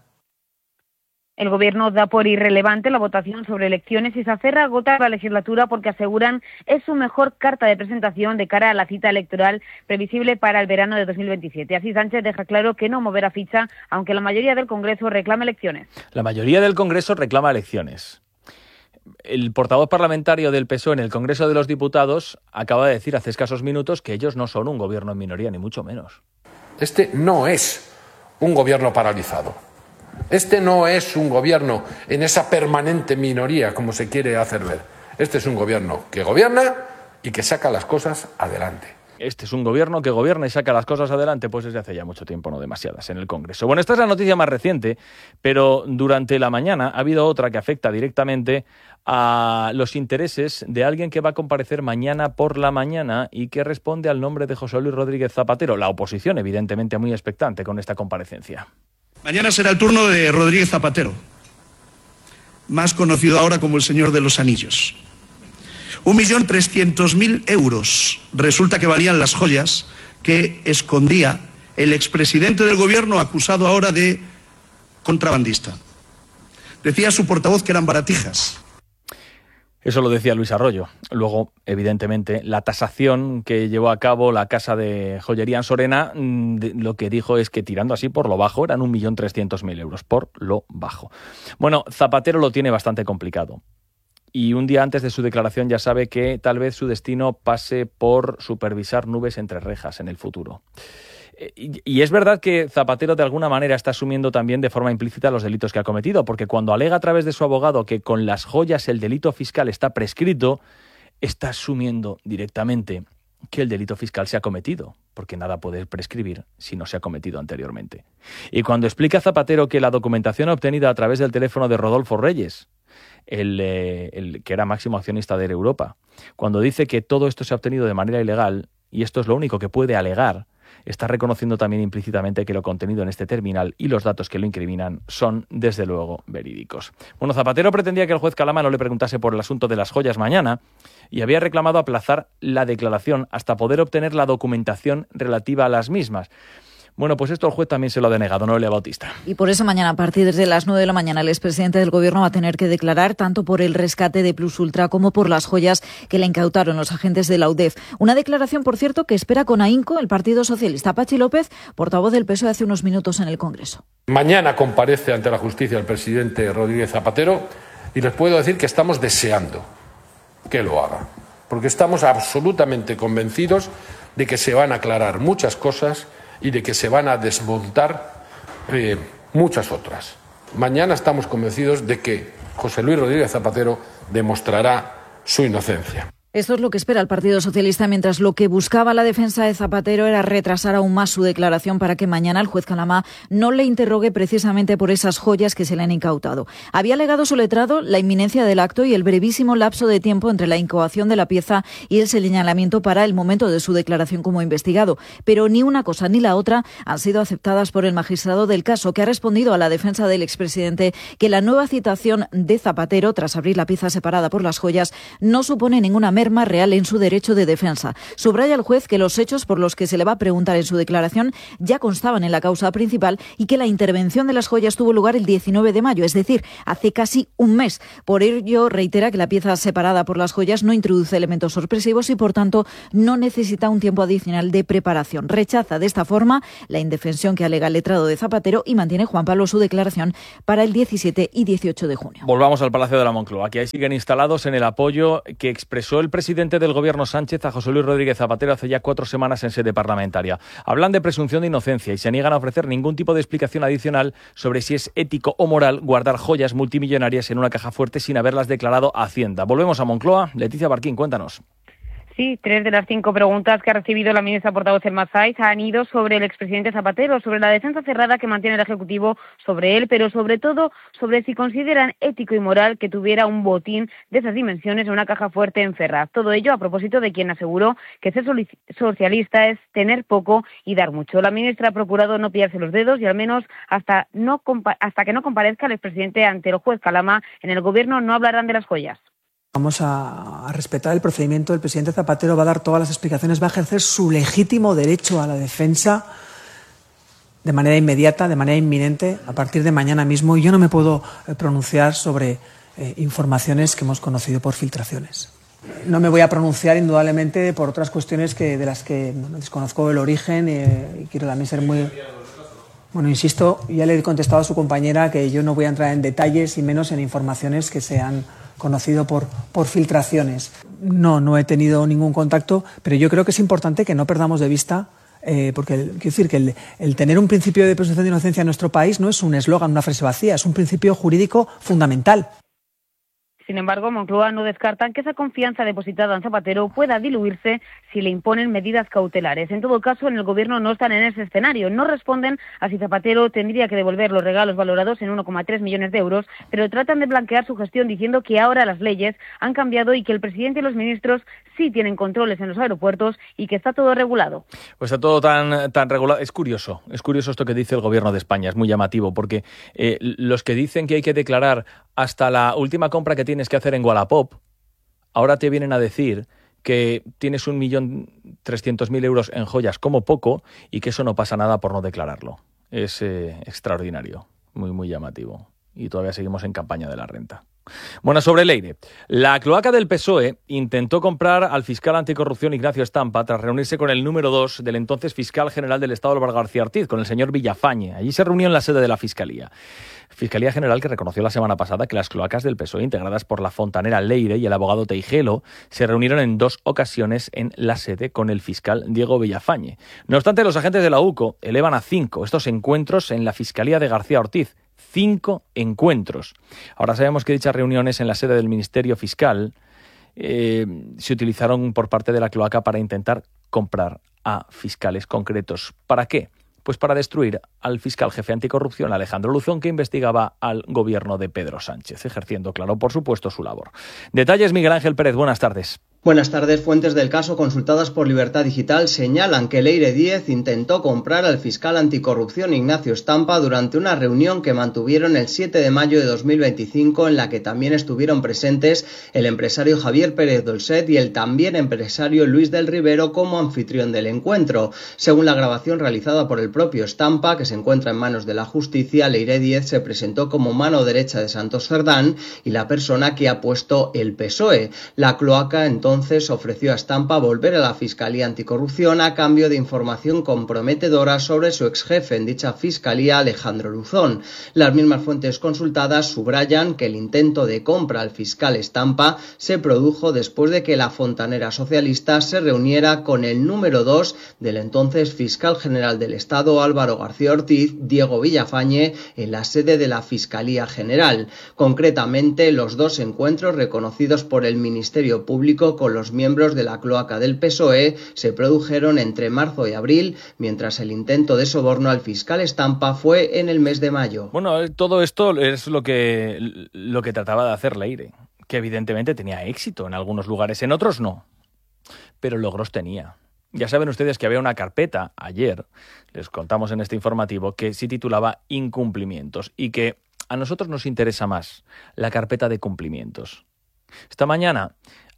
El Gobierno da por irrelevante la votación sobre elecciones y se aferra a agotar la legislatura porque aseguran es su mejor carta de presentación de cara a la cita electoral previsible para el verano de 2027. Así Sánchez deja claro que no moverá ficha, aunque la mayoría del Congreso reclama elecciones. La mayoría del Congreso reclama elecciones. El portavoz parlamentario del PSOE en el Congreso de los Diputados acaba de decir hace escasos minutos que ellos no son un gobierno en minoría, ni mucho menos. Este no es un gobierno paralizado. Este no es un gobierno en esa permanente minoría, como se quiere hacer ver. Este es un gobierno que gobierna y que saca las cosas adelante. Este es un gobierno que gobierna y saca las cosas adelante, pues desde hace ya mucho tiempo, no demasiadas, en el Congreso. Bueno, esta es la noticia más reciente, pero durante la mañana ha habido otra que afecta directamente a los intereses de alguien que va a comparecer mañana por la mañana y que responde al nombre de José Luis Rodríguez Zapatero. La oposición, evidentemente, muy expectante con esta comparecencia. Mañana será el turno de Rodríguez Zapatero, más conocido ahora como el Señor de los Anillos. 1.300.000 euros resulta que valían las joyas que escondía el expresidente del Gobierno, acusado ahora de contrabandista. Decía su portavoz que eran baratijas. Eso lo decía Luis Arroyo. Luego, evidentemente, la tasación que llevó a cabo la casa de joyería en Sorena, lo que dijo es que tirando así por lo bajo eran 1.300.000 euros, por lo bajo. Bueno, Zapatero lo tiene bastante complicado. Y un día antes de su declaración ya sabe que tal vez su destino pase por supervisar nubes entre rejas en el futuro. Y es verdad que Zapatero de alguna manera está asumiendo también de forma implícita los delitos que ha cometido, porque cuando alega a través de su abogado que con las joyas el delito fiscal está prescrito, está asumiendo directamente que el delito fiscal se ha cometido, porque nada puede prescribir si no se ha cometido anteriormente. Y cuando explica a Zapatero que la documentación obtenida a través del teléfono de Rodolfo Reyes, el que era máximo accionista de Europa, cuando dice que todo esto se ha obtenido de manera ilegal, y esto es lo único que puede alegar, está reconociendo también implícitamente que lo contenido en este terminal y los datos que lo incriminan son, desde luego, verídicos. Bueno, Zapatero pretendía que el juez Calama no le preguntase por el asunto de las joyas mañana y había reclamado aplazar la declaración hasta poder obtener la documentación relativa a las mismas. Bueno, pues esto el juez también se lo ha denegado, Noelia Bautista. Y por eso mañana, a partir de las 9 de la mañana, el expresidente del Gobierno va a tener que declarar tanto por el rescate de Plus Ultra como por las joyas que le incautaron los agentes de la UDEF. Una declaración, por cierto, que espera con ahínco el Partido Socialista. Pachi López, portavoz del PSOE, hace unos minutos en el Congreso. Mañana comparece ante la justicia el presidente Rodríguez Zapatero y les puedo decir que estamos deseando que lo haga, porque estamos absolutamente convencidos de que se van a aclarar muchas cosas y de que se van a desmontar muchas otras. Mañana estamos convencidos de que José Luis Rodríguez Zapatero demostrará su inocencia. Esto es lo que espera el Partido Socialista, mientras lo que buscaba la defensa de Zapatero era retrasar aún más su declaración para que mañana el juez Calama no le interrogue precisamente por esas joyas que se le han incautado. Había alegado su letrado la inminencia del acto y el brevísimo lapso de tiempo entre la incoación de la pieza y el señalamiento para el momento de su declaración como investigado. Pero ni una cosa ni la otra han sido aceptadas por el magistrado del caso, que ha respondido a la defensa del expresidente que la nueva citación de Zapatero, tras abrir la pieza separada por las joyas, no supone ninguna merma real en su derecho de defensa. Subraya el juez que los hechos por los que se le va a preguntar en su declaración ya constaban en la causa principal y que la intervención de las joyas tuvo lugar el 19 de mayo, es decir, hace casi un mes. Por ello, reitera que la pieza separada por las joyas no introduce elementos sorpresivos y, por tanto, no necesita un tiempo adicional de preparación. Rechaza de esta forma la indefensión que alega el letrado de Zapatero y mantiene Juan Pablo su declaración para el 17 y 18 de junio. Volvamos al Palacio de la Moncloa. Aquí siguen instalados en el apoyo que expresó el presidente del Gobierno Sánchez a José Luis Rodríguez Zapatero hace ya 4 semanas en sede parlamentaria. Hablan de presunción de inocencia y se niegan a ofrecer ningún tipo de explicación adicional sobre si es ético o moral guardar joyas multimillonarias en una caja fuerte sin haberlas declarado a Hacienda. Volvemos a Moncloa. Leticia Barquín, cuéntanos. Sí, 3 de las 5 preguntas que ha recibido la ministra portavoz Elma Saiz han ido sobre el expresidente Zapatero, sobre la defensa cerrada que mantiene el Ejecutivo sobre él, pero sobre todo sobre si consideran ético y moral que tuviera un botín de esas dimensiones en una caja fuerte en Ferraz. Todo ello a propósito de quien aseguró que ser socialista es tener poco y dar mucho. La ministra ha procurado no pillarse los dedos y al menos hasta que no comparezca el expresidente ante el juez Calama en el Gobierno no hablarán de las joyas. Vamos a respetar el procedimiento. El presidente Zapatero va a dar todas las explicaciones, va a ejercer su legítimo derecho a la defensa de manera inmediata, de manera inminente, a partir de mañana mismo. Y yo no me puedo pronunciar sobre informaciones que hemos conocido por filtraciones. No me voy a pronunciar indudablemente por otras cuestiones de las que desconozco el origen y quiero también ser muy... Bueno, insisto, ya le he contestado a su compañera que yo no voy a entrar en detalles y menos en informaciones que se han conocido por filtraciones. No he tenido ningún contacto, pero yo creo que es importante que no perdamos de vista, porque quiero decir que el tener un principio de presunción de inocencia en nuestro país no es un eslogan, una frase vacía, es un principio jurídico fundamental. Sin embargo, Moncloa no descartan que esa confianza depositada en Zapatero pueda diluirse si le imponen medidas cautelares. En todo caso, en el Gobierno no están en ese escenario. No responden a si Zapatero tendría que devolver los regalos valorados en 1,3 millones de euros, pero tratan de blanquear su gestión diciendo que ahora las leyes han cambiado y que el presidente y los ministros sí tienen controles en los aeropuertos y que está todo regulado. Pues está todo tan regulado. Es curioso esto que dice el Gobierno de España. Es muy llamativo porque los que dicen que hay que declarar hasta la última compra que tienes que hacer en Wallapop, ahora te vienen a decir que tienes 1.300.000 euros en joyas como poco y que eso no pasa nada por no declararlo. Es extraordinario, muy, muy llamativo. Y todavía seguimos en campaña de la renta. Bueno, sobre Leire. La cloaca del PSOE intentó comprar al fiscal anticorrupción Ignacio Stampa tras reunirse con el número 2 del entonces fiscal general del Estado, Álvaro García Ortiz, con el señor Villafañe. Allí se reunió en la sede de la Fiscalía. Fiscalía General que reconoció la semana pasada que las cloacas del PSOE, integradas por la fontanera Leire y el abogado Teijelo, se reunieron en 2 ocasiones en la sede con el fiscal Diego Villafañe. No obstante, los agentes de la UCO elevan a 5 estos encuentros en la Fiscalía de García Ortiz. 5 encuentros. Ahora sabemos que dichas reuniones en la sede del Ministerio Fiscal se utilizaron por parte de la cloaca para intentar comprar a fiscales concretos. ¿Para qué? Pues para destruir al fiscal jefe anticorrupción Alejandro Luzón, que investigaba al gobierno de Pedro Sánchez, ejerciendo, claro, por supuesto, su labor. Detalles, Miguel Ángel Pérez, buenas tardes. Buenas tardes. Fuentes del caso consultadas por Libertad Digital señalan que Leire Díez intentó comprar al fiscal anticorrupción Ignacio Stampa durante una reunión que mantuvieron el 7 de mayo de 2025 en la que también estuvieron presentes el empresario Javier Pérez Dolcet y el también empresario Luis del Rivero como anfitrión del encuentro. Según la grabación realizada por el propio Stampa, que se encuentra en manos de la justicia, Leire Díez se presentó como mano derecha de Santos Cerdán y la persona que ha puesto el PSOE. La cloaca entonces ofreció a Stampa volver a la Fiscalía Anticorrupción a cambio de información comprometedora sobre su exjefe en dicha Fiscalía, Alejandro Luzón. Las mismas fuentes consultadas subrayan que el intento de compra al fiscal Stampa se produjo después de que la fontanera socialista se reuniera con el número 2 del entonces fiscal general del Estado, Álvaro García Ortiz, Diego Villafañe, en la sede de la Fiscalía General. Concretamente, los 2 encuentros reconocidos por el Ministerio Público con los miembros de la cloaca del PSOE se produjeron entre marzo y abril, mientras el intento de soborno al fiscal Stampa fue en el mes de mayo. Bueno, todo esto es lo que trataba de hacer Leire, que evidentemente tenía éxito en algunos lugares, en otros no, pero logros tenía. Ya saben ustedes que había una carpeta ayer, les contamos en este informativo, que se titulaba Incumplimientos y que a nosotros nos interesa más la carpeta de cumplimientos. Esta mañana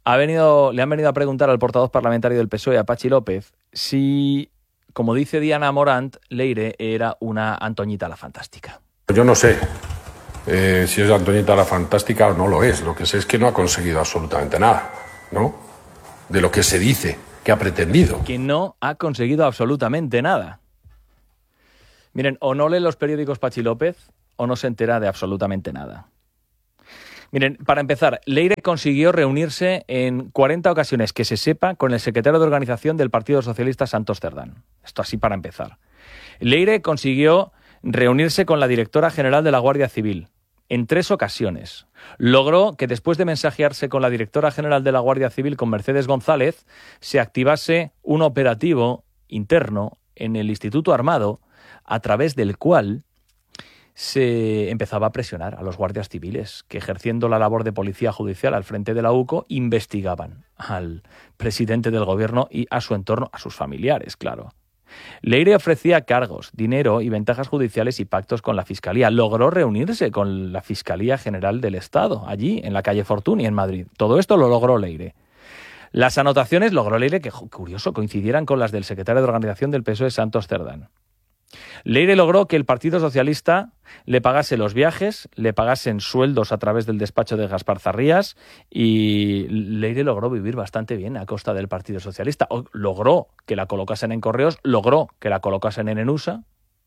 le han venido a preguntar al portavoz parlamentario del PSOE, a Patxi López, si, como dice Diana Morant, Leire era una Antoñita la Fantástica. Yo no sé si es Antoñita la Fantástica o no lo es. Lo que sé es que no ha conseguido absolutamente nada, ¿no? De lo que se dice que ha pretendido. Que no ha conseguido absolutamente nada. Miren, o no lee los periódicos Patxi López o no se entera de absolutamente nada. Miren, para empezar, Leire consiguió reunirse en 40 ocasiones que se sepa con el secretario de organización del Partido Socialista, Santos Cerdán. Esto así para empezar. Leire consiguió reunirse con la directora general de la Guardia Civil en 3 ocasiones. Logró que después de mensajearse con la directora general de la Guardia Civil, con Mercedes González, se activase un operativo interno en el Instituto Armado a través del cual se empezaba a presionar a los guardias civiles que, ejerciendo la labor de policía judicial al frente de la UCO, investigaban al presidente del gobierno y a su entorno, a sus familiares, claro. Leire ofrecía cargos, dinero y ventajas judiciales y pactos con la Fiscalía. Logró reunirse con la Fiscalía General del Estado, allí, en la calle Fortuny, en Madrid. Todo esto lo logró Leire. Las anotaciones logró Leire que, curioso, coincidieran con las del secretario de organización del PSOE, Santos Cerdán. Leire logró que el Partido Socialista le pagase los viajes, le pagasen sueldos a través del despacho de Gaspar Zarrías, y Leire logró vivir bastante bien a costa del Partido Socialista. Logró que la colocasen en Correos, logró que la colocasen en Enusa.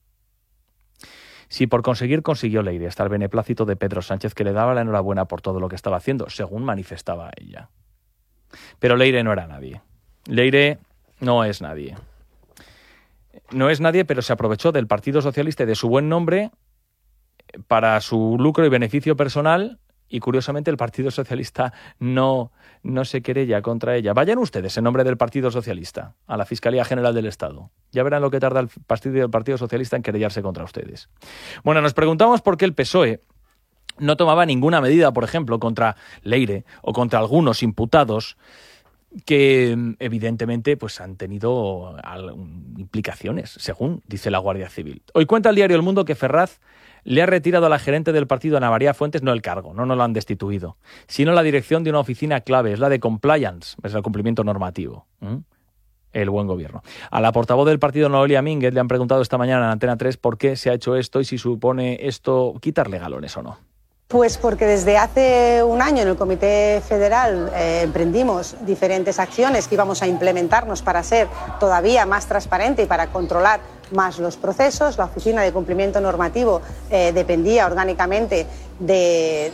Sí, por conseguir, consiguió Leire hasta el beneplácito de Pedro Sánchez, que le daba la enhorabuena por todo lo que estaba haciendo, según manifestaba ella. Pero Leire no era nadie. Leire no es nadie. No es nadie, pero se aprovechó del Partido Socialista y de su buen nombre para su lucro y beneficio personal, y curiosamente el Partido Socialista no se querella contra ella. Vayan ustedes en nombre del Partido Socialista a la Fiscalía General del Estado. Ya verán lo que tarda el Partido Socialista en querellarse contra ustedes. Bueno, nos preguntamos por qué el PSOE no tomaba ninguna medida, por ejemplo, contra Leire o contra algunos imputados que evidentemente pues han tenido implicaciones, según dice la Guardia Civil. Hoy cuenta el diario El Mundo que Ferraz le ha retirado a la gerente del partido, Ana María Fuentes, no el cargo, no lo han destituido, sino la dirección de una oficina clave, es la de compliance, es el cumplimiento normativo. El buen gobierno. A la portavoz del partido, Noelia Mínguez, le han preguntado esta mañana en Antena 3 por qué se ha hecho esto y si supone esto quitarle galones o no. Pues porque desde hace un año en el Comité Federal emprendimos diferentes acciones que íbamos a implementarnos para ser todavía más transparente y para controlar más los procesos. La Oficina de Cumplimiento Normativo dependía orgánicamente de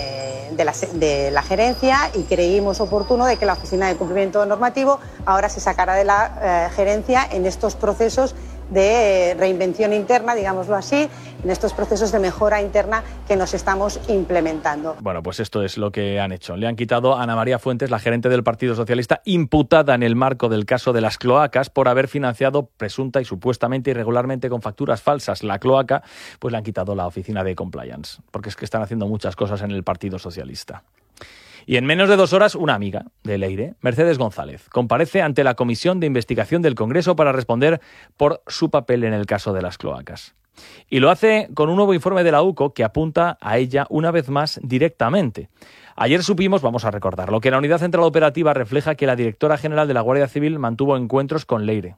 la gerencia, y creímos oportuno de que la Oficina de Cumplimiento Normativo ahora se sacara de la gerencia en estos procesos de reinvención interna, digámoslo así, en estos procesos de mejora interna que nos estamos implementando. Bueno, pues esto es lo que han hecho. Le han quitado a Ana María Fuentes, la gerente del Partido Socialista, imputada en el marco del caso de las cloacas por haber financiado presunta y supuestamente irregularmente con facturas falsas la cloaca, pues le han quitado la oficina de compliance, porque es que están haciendo muchas cosas en el Partido Socialista. Y en menos de 2 horas, una amiga de Leire, Mercedes González, comparece ante la Comisión de Investigación del Congreso para responder por su papel en el caso de las cloacas. Y lo hace con un nuevo informe de la UCO que apunta a ella una vez más directamente. Ayer supimos, vamos a recordarlo, que la Unidad Central Operativa refleja que la directora general de la Guardia Civil mantuvo encuentros con Leire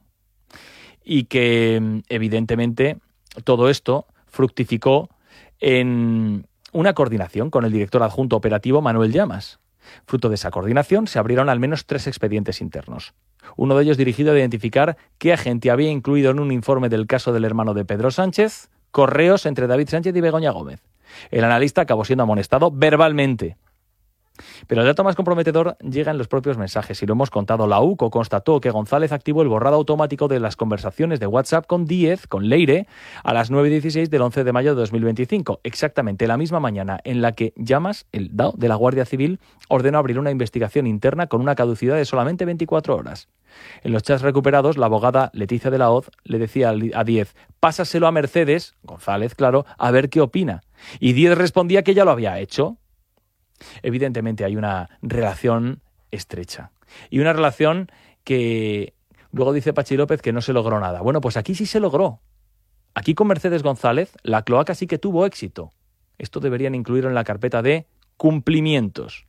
y que, evidentemente, todo esto fructificó en una coordinación con el director adjunto operativo, Manuel Llamas. Fruto de esa coordinación se abrieron al menos 3 expedientes internos. Uno de ellos dirigido a identificar qué agente había incluido en un informe del caso del hermano de Pedro Sánchez correos entre David Sánchez y Begoña Gómez. El analista acabó siendo amonestado verbalmente. Pero el dato más comprometedor llega en los propios mensajes, y lo hemos contado. La UCO constató que González activó el borrado automático de las conversaciones de WhatsApp con Díez, con Leire, a las 9:16 del 11 de mayo de 2025, exactamente la misma mañana en la que Llamas, el DAO de la Guardia Civil, ordenó abrir una investigación interna con una caducidad de solamente 24 horas. En los chats recuperados, la abogada Leticia de la Hoz le decía a Díez: pásaselo a Mercedes, González, claro, a ver qué opina. Y Díez respondía que ya lo había hecho. Evidentemente hay una relación estrecha y una relación que luego dice Patxi López que no se logró nada. Bueno, pues aquí sí se logró. Aquí con Mercedes González la cloaca sí que tuvo éxito. Esto deberían incluirlo en la carpeta de cumplimientos.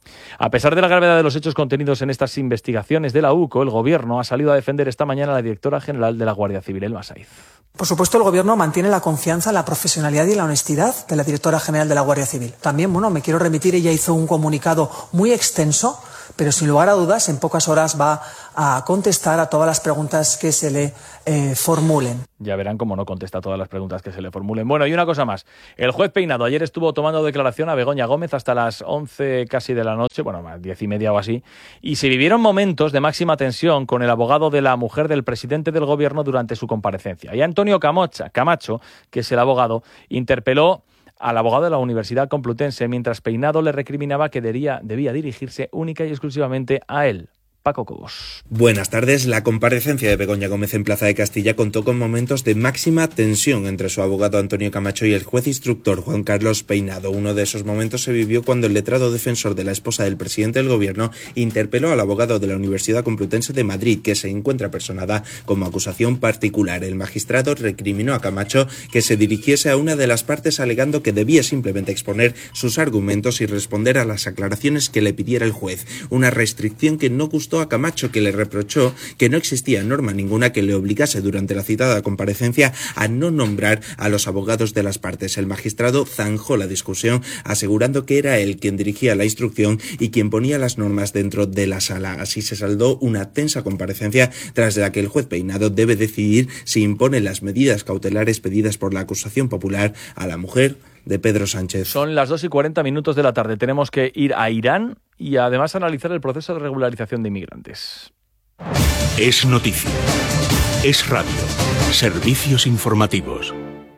A pesar de la gravedad de los hechos contenidos en estas investigaciones de la UCO, el Gobierno ha salido a defender esta mañana a la directora general de la Guardia Civil, Elma Saiz. Por supuesto, el Gobierno mantiene la confianza en la profesionalidad y la honestidad de la directora general de la Guardia Civil. También, me quiero remitir, ella hizo un comunicado muy extenso, pero sin lugar a dudas, en pocas horas va a contestar a todas las preguntas que se le formulen. Ya verán cómo no contesta a todas las preguntas que se le formulen. Bueno, y una cosa más. El juez Peinado ayer estuvo tomando declaración a Begoña Gómez hasta las 11 casi de la noche, 10:30 o así, y se vivieron momentos de máxima tensión con el abogado de la mujer del presidente del Gobierno durante su comparecencia. Y Antonio Camacho, que es el abogado, interpeló al abogado de la Universidad Complutense mientras Peinado le recriminaba que debía dirigirse única y exclusivamente a él. Paco Cobos. Buenas tardes. La comparecencia de Begoña Gómez en Plaza de Castilla contó con momentos de máxima tensión entre su abogado Antonio Camacho y el juez instructor Juan Carlos Peinado. Uno de esos momentos se vivió cuando el letrado defensor de la esposa del presidente del Gobierno interpeló al abogado de la Universidad Complutense de Madrid, que se encuentra personada como acusación particular. El magistrado recriminó a Camacho que se dirigiese a una de las partes alegando que debía simplemente exponer sus argumentos y responder a las aclaraciones que le pidiera el juez. Una restricción que no gustó a Camacho, que le reprochó que no existía norma ninguna que le obligase durante la citada comparecencia a no nombrar a los abogados de las partes. El magistrado zanjó la discusión, asegurando que era él quien dirigía la instrucción y quien ponía las normas dentro de la sala. Así se saldó una tensa comparecencia tras la que el juez Peinado debe decidir si impone las medidas cautelares pedidas por la acusación popular a la mujer de Pedro Sánchez. Son las 2:40 de la tarde. Tenemos que ir a Irán y además analizar el proceso de regularización de inmigrantes. Es noticia. Es radio. Servicios informativos.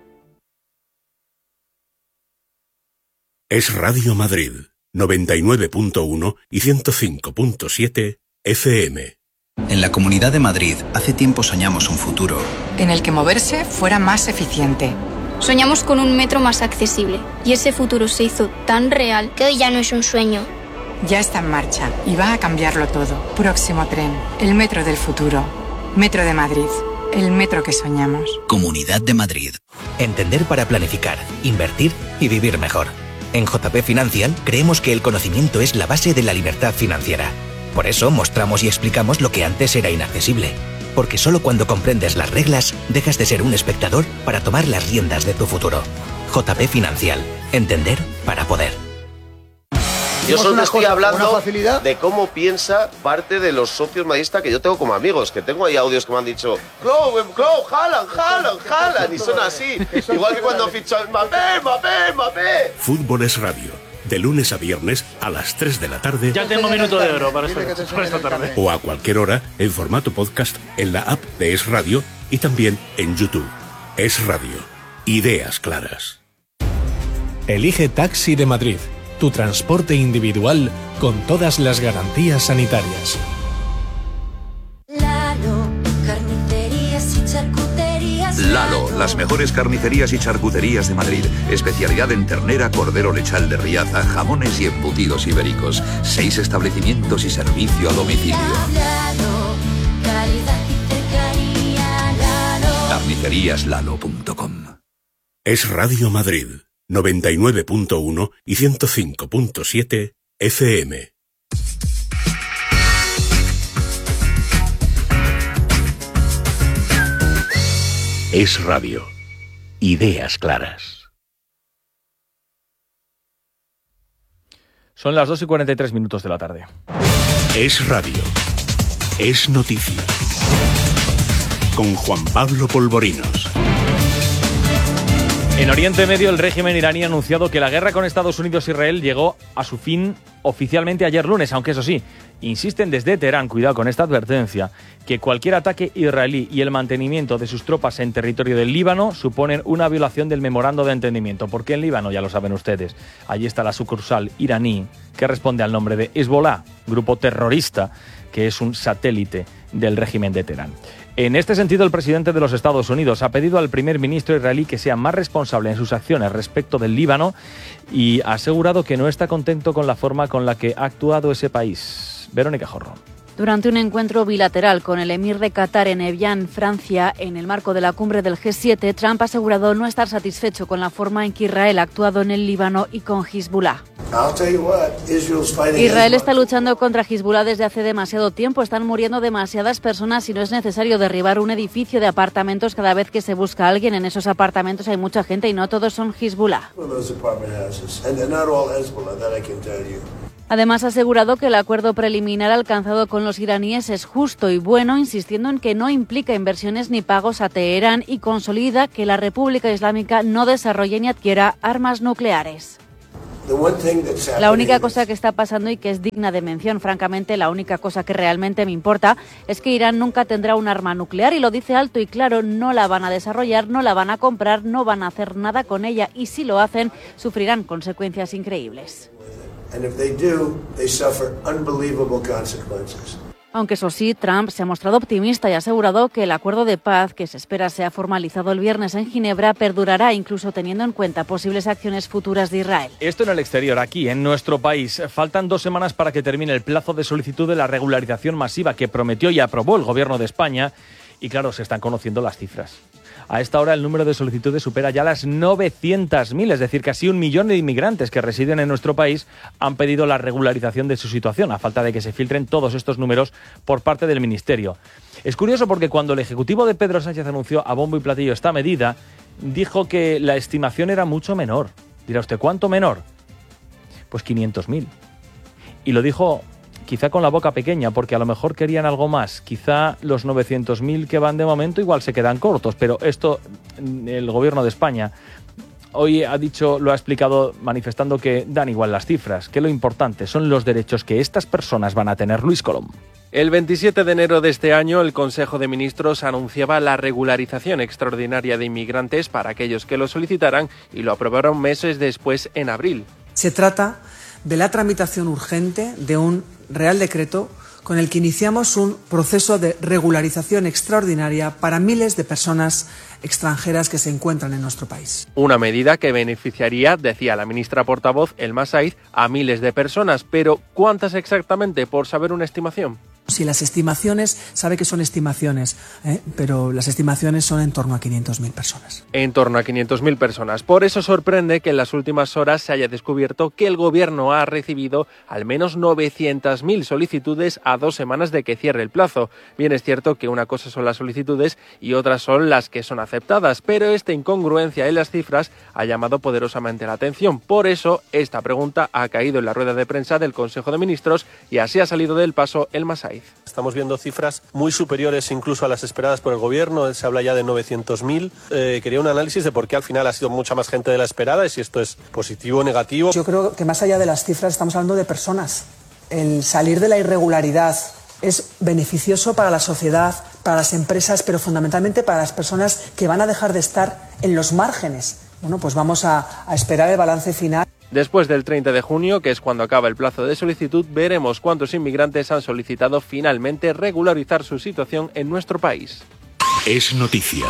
Es Radio Madrid, 99.1 y 105.7 FM. En la Comunidad de Madrid, hace tiempo soñamos un futuro en el que moverse fuera más eficiente. Soñamos con un metro más accesible y ese futuro se hizo tan real que hoy ya no es un sueño. Ya está en marcha y va a cambiarlo todo. Próximo tren, el metro del futuro. Metro de Madrid, el metro que soñamos. Comunidad de Madrid. Entender para planificar, invertir y vivir mejor. En JP Financial creemos que el conocimiento es la base de la libertad financiera. Por eso mostramos y explicamos lo que antes era inaccesible. Porque solo cuando comprendes las reglas, dejas de ser un espectador para tomar las riendas de tu futuro. JP Financial. Entender para poder. Yo solo estoy hablando de cómo piensa parte de los socios madridistas que yo tengo como amigos, que tengo ahí audios que me han dicho Haaland, y son así. Igual que cuando fichó Mbappé. Fútbol es radio. De lunes a viernes a las 3 de la tarde. Ya tengo minuto de oro para esta tarde. O a cualquier hora en formato podcast en la app de Es Radio y también en YouTube. Es Radio. Ideas claras. Elige Taxi de Madrid, tu transporte individual con todas las garantías sanitarias. Lalo, las mejores carnicerías y charcuterías de Madrid. Especialidad en ternera, cordero lechal de Riaza, jamones y embutidos ibéricos. 6 establecimientos y servicio a domicilio. Carniceríaslalo.com. Es Radio Madrid, 99.1 y 105.7 FM. Es radio. Ideas claras. Son las 2:43 de la tarde. Es radio. Es noticia. Con Juan Pablo Polvorinos. En Oriente Medio, el régimen iraní ha anunciado que la guerra con Estados Unidos e Israel llegó a su fin oficialmente ayer lunes, aunque eso sí, insisten desde Teherán, cuidado con esta advertencia, que cualquier ataque israelí y el mantenimiento de sus tropas en territorio del Líbano suponen una violación del memorando de entendimiento. Porque en Líbano, ya lo saben ustedes, allí está la sucursal iraní que responde al nombre de Hezbollah, grupo terrorista que es un satélite del régimen de Teherán. En este sentido, el presidente de los Estados Unidos ha pedido al primer ministro israelí que sea más responsable en sus acciones respecto del Líbano y ha asegurado que no está contento con la forma con la que ha actuado ese país. Verónica Jorro. Durante un encuentro bilateral con el emir de Qatar en Evian, Francia, en el marco de la cumbre del G7, Trump ha asegurado no estar satisfecho con la forma en que Israel ha actuado en el Líbano y con Hezbollah. Israel está luchando contra Hezbollah desde hace demasiado tiempo. Están muriendo demasiadas personas y no es necesario derribar un edificio de apartamentos cada vez que se busca a alguien. En esos apartamentos hay mucha gente y no todos son Hezbollah. Además, ha asegurado que el acuerdo preliminar alcanzado con los iraníes es justo y bueno, insistiendo en que no implica inversiones ni pagos a Teherán y consolida que la República Islámica no desarrolle ni adquiera armas nucleares. La única cosa que está pasando y que es digna de mención, francamente, la única cosa que realmente me importa es que Irán nunca tendrá un arma nuclear y lo dice alto y claro, no la van a desarrollar, no la van a comprar, no van a hacer nada con ella y si lo hacen, sufrirán consecuencias increíbles. Aunque eso sí, Trump se ha mostrado optimista y ha asegurado que el acuerdo de paz que se espera sea formalizado el viernes en Ginebra perdurará incluso teniendo en cuenta posibles acciones futuras de Israel. Esto en el exterior, aquí en nuestro país. Faltan 2 semanas para que termine el plazo de solicitud de la regularización masiva que prometió y aprobó el Gobierno de España y claro, se están conociendo las cifras. A esta hora el número de solicitudes supera ya las 900.000, es decir, casi 1 millón de inmigrantes que residen en nuestro país han pedido la regularización de su situación, a falta de que se filtren todos estos números por parte del Ministerio. Es curioso porque cuando el Ejecutivo de Pedro Sánchez anunció a bombo y platillo esta medida, dijo que la estimación era mucho menor. Dirá usted, ¿cuánto menor? Pues 500.000. Y lo dijo quizá con la boca pequeña, porque a lo mejor querían algo más. Quizá los 900.000 que van de momento igual se quedan cortos, pero esto el Gobierno de España hoy lo ha explicado manifestando que dan igual las cifras, que lo importante son los derechos que estas personas van a tener. Luis Colom. El 27 de enero de este año, el Consejo de Ministros anunciaba la regularización extraordinaria de inmigrantes para aquellos que lo solicitaran y lo aprobaron meses después, en abril. Se trata de la tramitación urgente de un Real Decreto con el que iniciamos un proceso de regularización extraordinaria para miles de personas extranjeras que se encuentran en nuestro país. Una medida que beneficiaría, decía la ministra portavoz Elma Saiz, a miles de personas. Pero, ¿cuántas exactamente, por saber una estimación? Si las estimaciones, sabe que son estimaciones, pero las estimaciones son en torno a 500.000 personas. En torno a 500.000 personas. Por eso sorprende que en las últimas horas se haya descubierto que el Gobierno ha recibido al menos 900.000 solicitudes a 2 semanas de que cierre el plazo. Bien, es cierto que una cosa son las solicitudes y otras son las que son aceptadas, pero esta incongruencia en las cifras ha llamado poderosamente la atención. Por eso, esta pregunta ha caído en la rueda de prensa del Consejo de Ministros y así ha salido del paso Elma Saiz. Estamos viendo cifras muy superiores incluso a las esperadas por el Gobierno. Se habla ya de 900.000. Quería un análisis de por qué al final ha sido mucha más gente de la esperada y si esto es positivo o negativo. Yo creo que más allá de las cifras estamos hablando de personas. El salir de la irregularidad es beneficioso para la sociedad, para las empresas, pero fundamentalmente para las personas que van a dejar de estar en los márgenes. Bueno, pues vamos a esperar el balance final. Después del 30 de junio, que es cuando acaba el plazo de solicitud, veremos cuántos inmigrantes han solicitado finalmente regularizar su situación en nuestro país. Es noticia.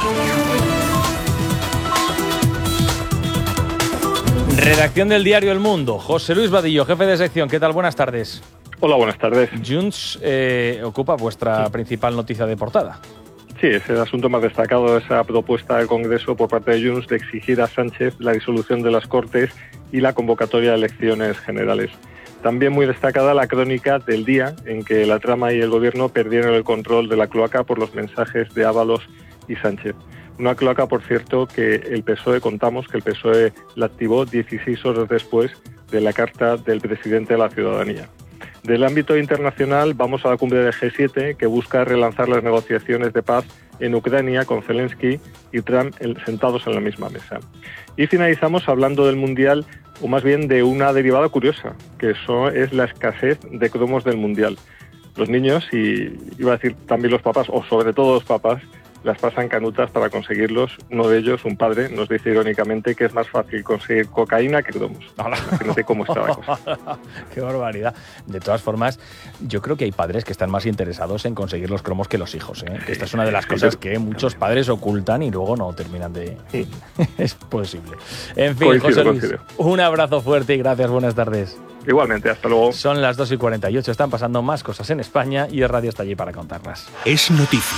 Redacción del diario El Mundo. José Luis Vadillo, jefe de sección. ¿Qué tal? Buenas tardes. Hola, buenas tardes. Junts ocupa vuestra principal noticia de portada. Sí, es el asunto más destacado de esa propuesta del Congreso por parte de Junts de exigir a Sánchez la disolución de las Cortes y la convocatoria de elecciones generales. También muy destacada la crónica del día en que la trama y el Gobierno perdieron el control de la cloaca por los mensajes de Ábalos y Sánchez. Una cloaca, por cierto, que el PSOE, contamos que el PSOE la activó 16 horas después de la carta del presidente de la ciudadanía. Del ámbito internacional vamos a la cumbre del G7 que busca relanzar las negociaciones de paz en Ucrania con Zelensky y Trump sentados en la misma mesa. Y finalizamos hablando del Mundial, o más bien de una derivada curiosa, que es la escasez de cromos del Mundial. Los niños, y iba a decir también los papás, o sobre todo los papás, las pasan canutas para conseguirlos. Uno de ellos, un padre, nos dice irónicamente que es más fácil conseguir cocaína que cromos. Imagínate cómo está la cosa. ¡Qué barbaridad! De todas formas, yo creo que hay padres que están más interesados en conseguir los cromos que los hijos, ¿eh? Esta es una de las cosas que muchos padres ocultan y luego no terminan de... Es posible. En fin, José Luis, un abrazo fuerte y gracias. Buenas tardes. Igualmente, hasta luego. Son las 2:48, están pasando más cosas en España y el radio está allí para contarlas. Es noticia.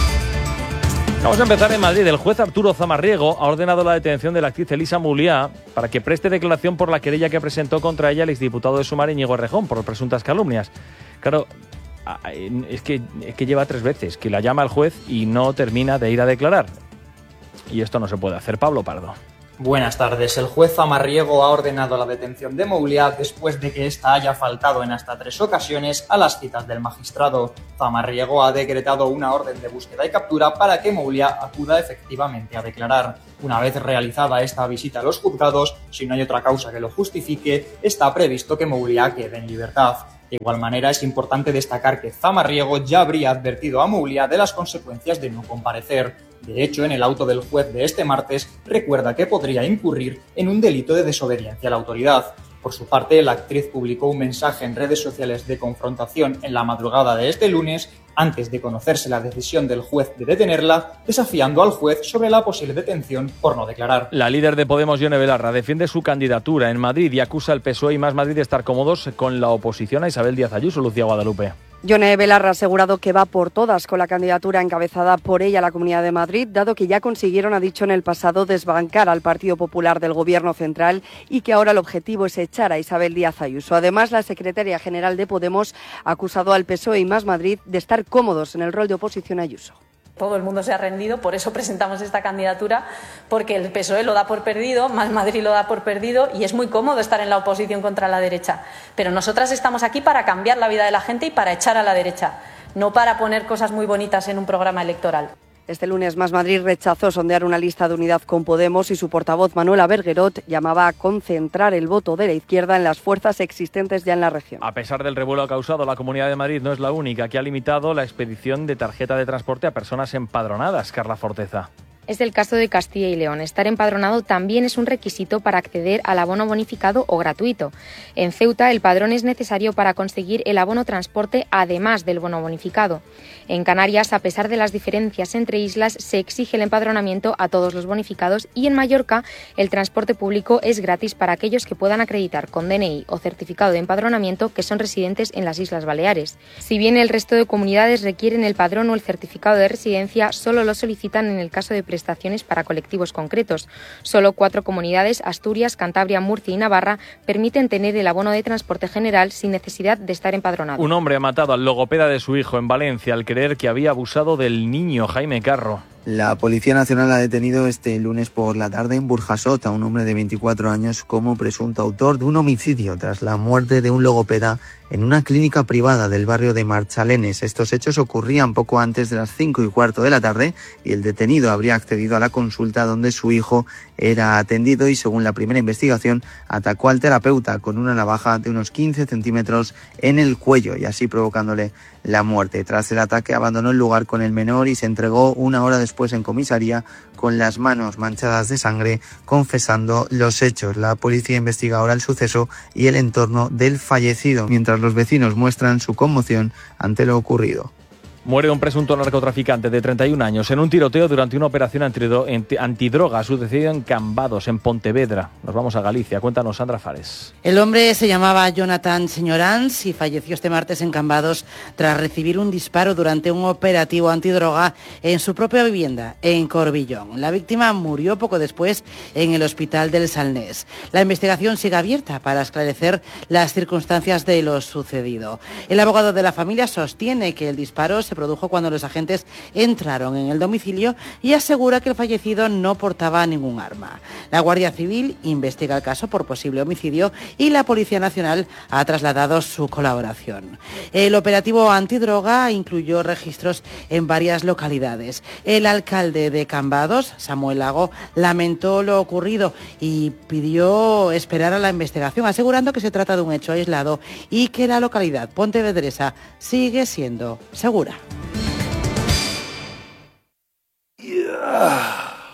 Vamos a empezar en Madrid. El juez Arturo Zamarriego ha ordenado la detención de la actriz Elisa Mouliá para que preste declaración por la querella que presentó contra ella el exdiputado de Sumar, Íñigo Errejón, por presuntas calumnias. Claro, es que lleva 3 veces que la llama el juez y no termina de ir a declarar. Y esto no se puede hacer. Pablo Pardo. Buenas tardes. El juez Zamarriego ha ordenado la detención de Mouliá después de que ésta haya faltado en hasta 3 ocasiones a las citas del magistrado. Zamarriego ha decretado una orden de búsqueda y captura para que Mouliá acuda efectivamente a declarar. Una vez realizada esta visita a los juzgados, si no hay otra causa que lo justifique, está previsto que Mouliá quede en libertad. De igual manera, es importante destacar que Zamarriego ya habría advertido a Mouliá de las consecuencias de no comparecer. De hecho, en el auto del juez de este martes, recuerda que podría incurrir en un delito de desobediencia a la autoridad. Por su parte, la actriz publicó un mensaje en redes sociales de confrontación en la madrugada de este lunes, antes de conocerse la decisión del juez de detenerla, desafiando al juez sobre la posible detención por no declarar. La líder de Podemos, Yone Belarra, defiende su candidatura en Madrid y acusa al PSOE y Más Madrid de estar cómodos con la oposición a Isabel Díaz Ayuso. Lucía Guadalupe. Yone Belarra ha asegurado que va por todas con la candidatura encabezada por ella a la Comunidad de Madrid, dado que ya consiguieron, ha dicho en el pasado, desbancar al Partido Popular del Gobierno central y que ahora el objetivo es echar a Isabel Díaz Ayuso. Además, la secretaria general de Podemos ha acusado al PSOE y Más Madrid de estar cómodos en el rol de oposición a Ayuso. Todo el mundo se ha rendido, por eso presentamos esta candidatura, porque el PSOE lo da por perdido, Más Madrid lo da por perdido y es muy cómodo estar en la oposición contra la derecha. Pero nosotras estamos aquí para cambiar la vida de la gente y para echar a la derecha, no para poner cosas muy bonitas en un programa electoral. Este lunes Más Madrid rechazó sondear una lista de unidad con Podemos y su portavoz Manuela Berguerot llamaba a concentrar el voto de la izquierda en las fuerzas existentes ya en la región. A pesar del revuelo causado, la Comunidad de Madrid no es la única que ha limitado la expedición de tarjeta de transporte a personas empadronadas. Carla Forteza. Es el caso de Castilla y León. Estar empadronado también es un requisito para acceder al abono bonificado o gratuito. En Ceuta, el padrón es necesario para conseguir el abono transporte además del bono bonificado. En Canarias, a pesar de las diferencias entre islas, se exige el empadronamiento a todos los bonificados y en Mallorca el transporte público es gratis para aquellos que puedan acreditar con DNI o certificado de empadronamiento que son residentes en las Islas Baleares. Si bien el resto de comunidades requieren el padrón o el certificado de residencia, solo lo solicitan en el caso de prestaciones para colectivos concretos. Solo 4 comunidades, Asturias, Cantabria, Murcia y Navarra, permiten tener el abono de transporte general sin necesidad de estar empadronado. Un hombre ha matado al logopeda de su hijo en Valencia al creer que había abusado del niño. Jaime Carro. La Policía Nacional ha detenido este lunes por la tarde en Burjasot a un hombre de 24 años como presunto autor de un homicidio tras la muerte de un logopeda en una clínica privada del barrio de Marchalenes. Estos hechos ocurrían poco antes de las 5:15 de la tarde y el detenido habría accedido a la consulta donde su hijo era atendido y, según la primera investigación, atacó al terapeuta con una navaja de unos 15 centímetros en el cuello y así provocándole la muerte. Tras el ataque abandonó el lugar con el menor y se entregó una hora después en comisaría con las manos manchadas de sangre, confesando los hechos. La policía investiga ahora el suceso y el entorno del fallecido, mientras los vecinos muestran su conmoción ante lo ocurrido. Muere un presunto narcotraficante de 31 años en un tiroteo durante una operación antidroga sucedido en Cambados, en Pontevedra. Nos vamos a Galicia. Cuéntanos, Sandra Fares. El hombre se llamaba Jonathan Señorans y falleció este martes en Cambados tras recibir un disparo durante un operativo antidroga en su propia vivienda, en Corbillón. La víctima murió poco después en el hospital del Salnés. La investigación sigue abierta para esclarecer las circunstancias de lo sucedido. El abogado de la familia sostiene que el disparo se produjo cuando los agentes entraron en el domicilio y asegura que el fallecido no portaba ningún arma. La Guardia Civil investiga el caso por posible homicidio y la Policía Nacional ha trasladado su colaboración. El operativo antidroga incluyó registros en varias localidades. El alcalde de Cambados, Samuel Lago, lamentó lo ocurrido y pidió esperar a la investigación, asegurando que se trata de un hecho aislado y que la localidad pontevedresa sigue siendo segura.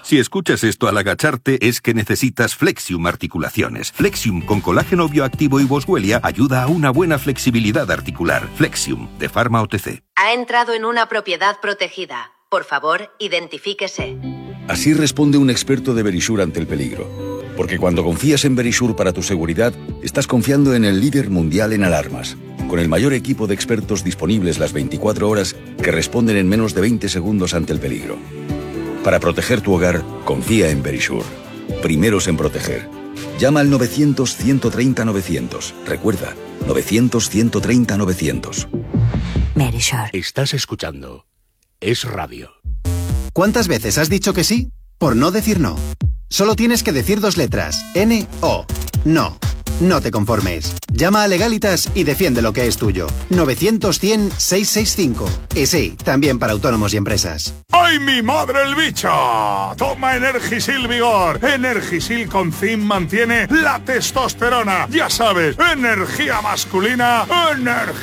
Si escuchas esto al agacharte, es que necesitas Flexium Articulaciones. Flexium con colágeno bioactivo y boswellia ayuda a una buena flexibilidad articular. Flexium, de Pharma OTC. Ha entrado en una propiedad protegida. Por favor, identifíquese. Así responde un experto de Verisure ante el peligro. Porque cuando confías en Verisure para tu seguridad, estás confiando en el líder mundial en alarmas, con el mayor equipo de expertos disponibles las 24 horas que responden en menos de 20 segundos ante el peligro. Para proteger tu hogar, confía en Verisure. Primeros en proteger. Llama al 900-130-900. Recuerda, 900-130-900. Verisure. Estás escuchando Es Radio. ¿Cuántas veces has dicho que sí por no decir no? Solo tienes que decir 2 letras. N-O. No. No te conformes. Llama a Legalitas y defiende lo que es tuyo. 900-100-665. Y sí, también para autónomos y empresas. ¡Ay, mi madre el bicho! Toma Energisil Vigor. Energisil con zinc mantiene la testosterona. Ya sabes, energía masculina, energía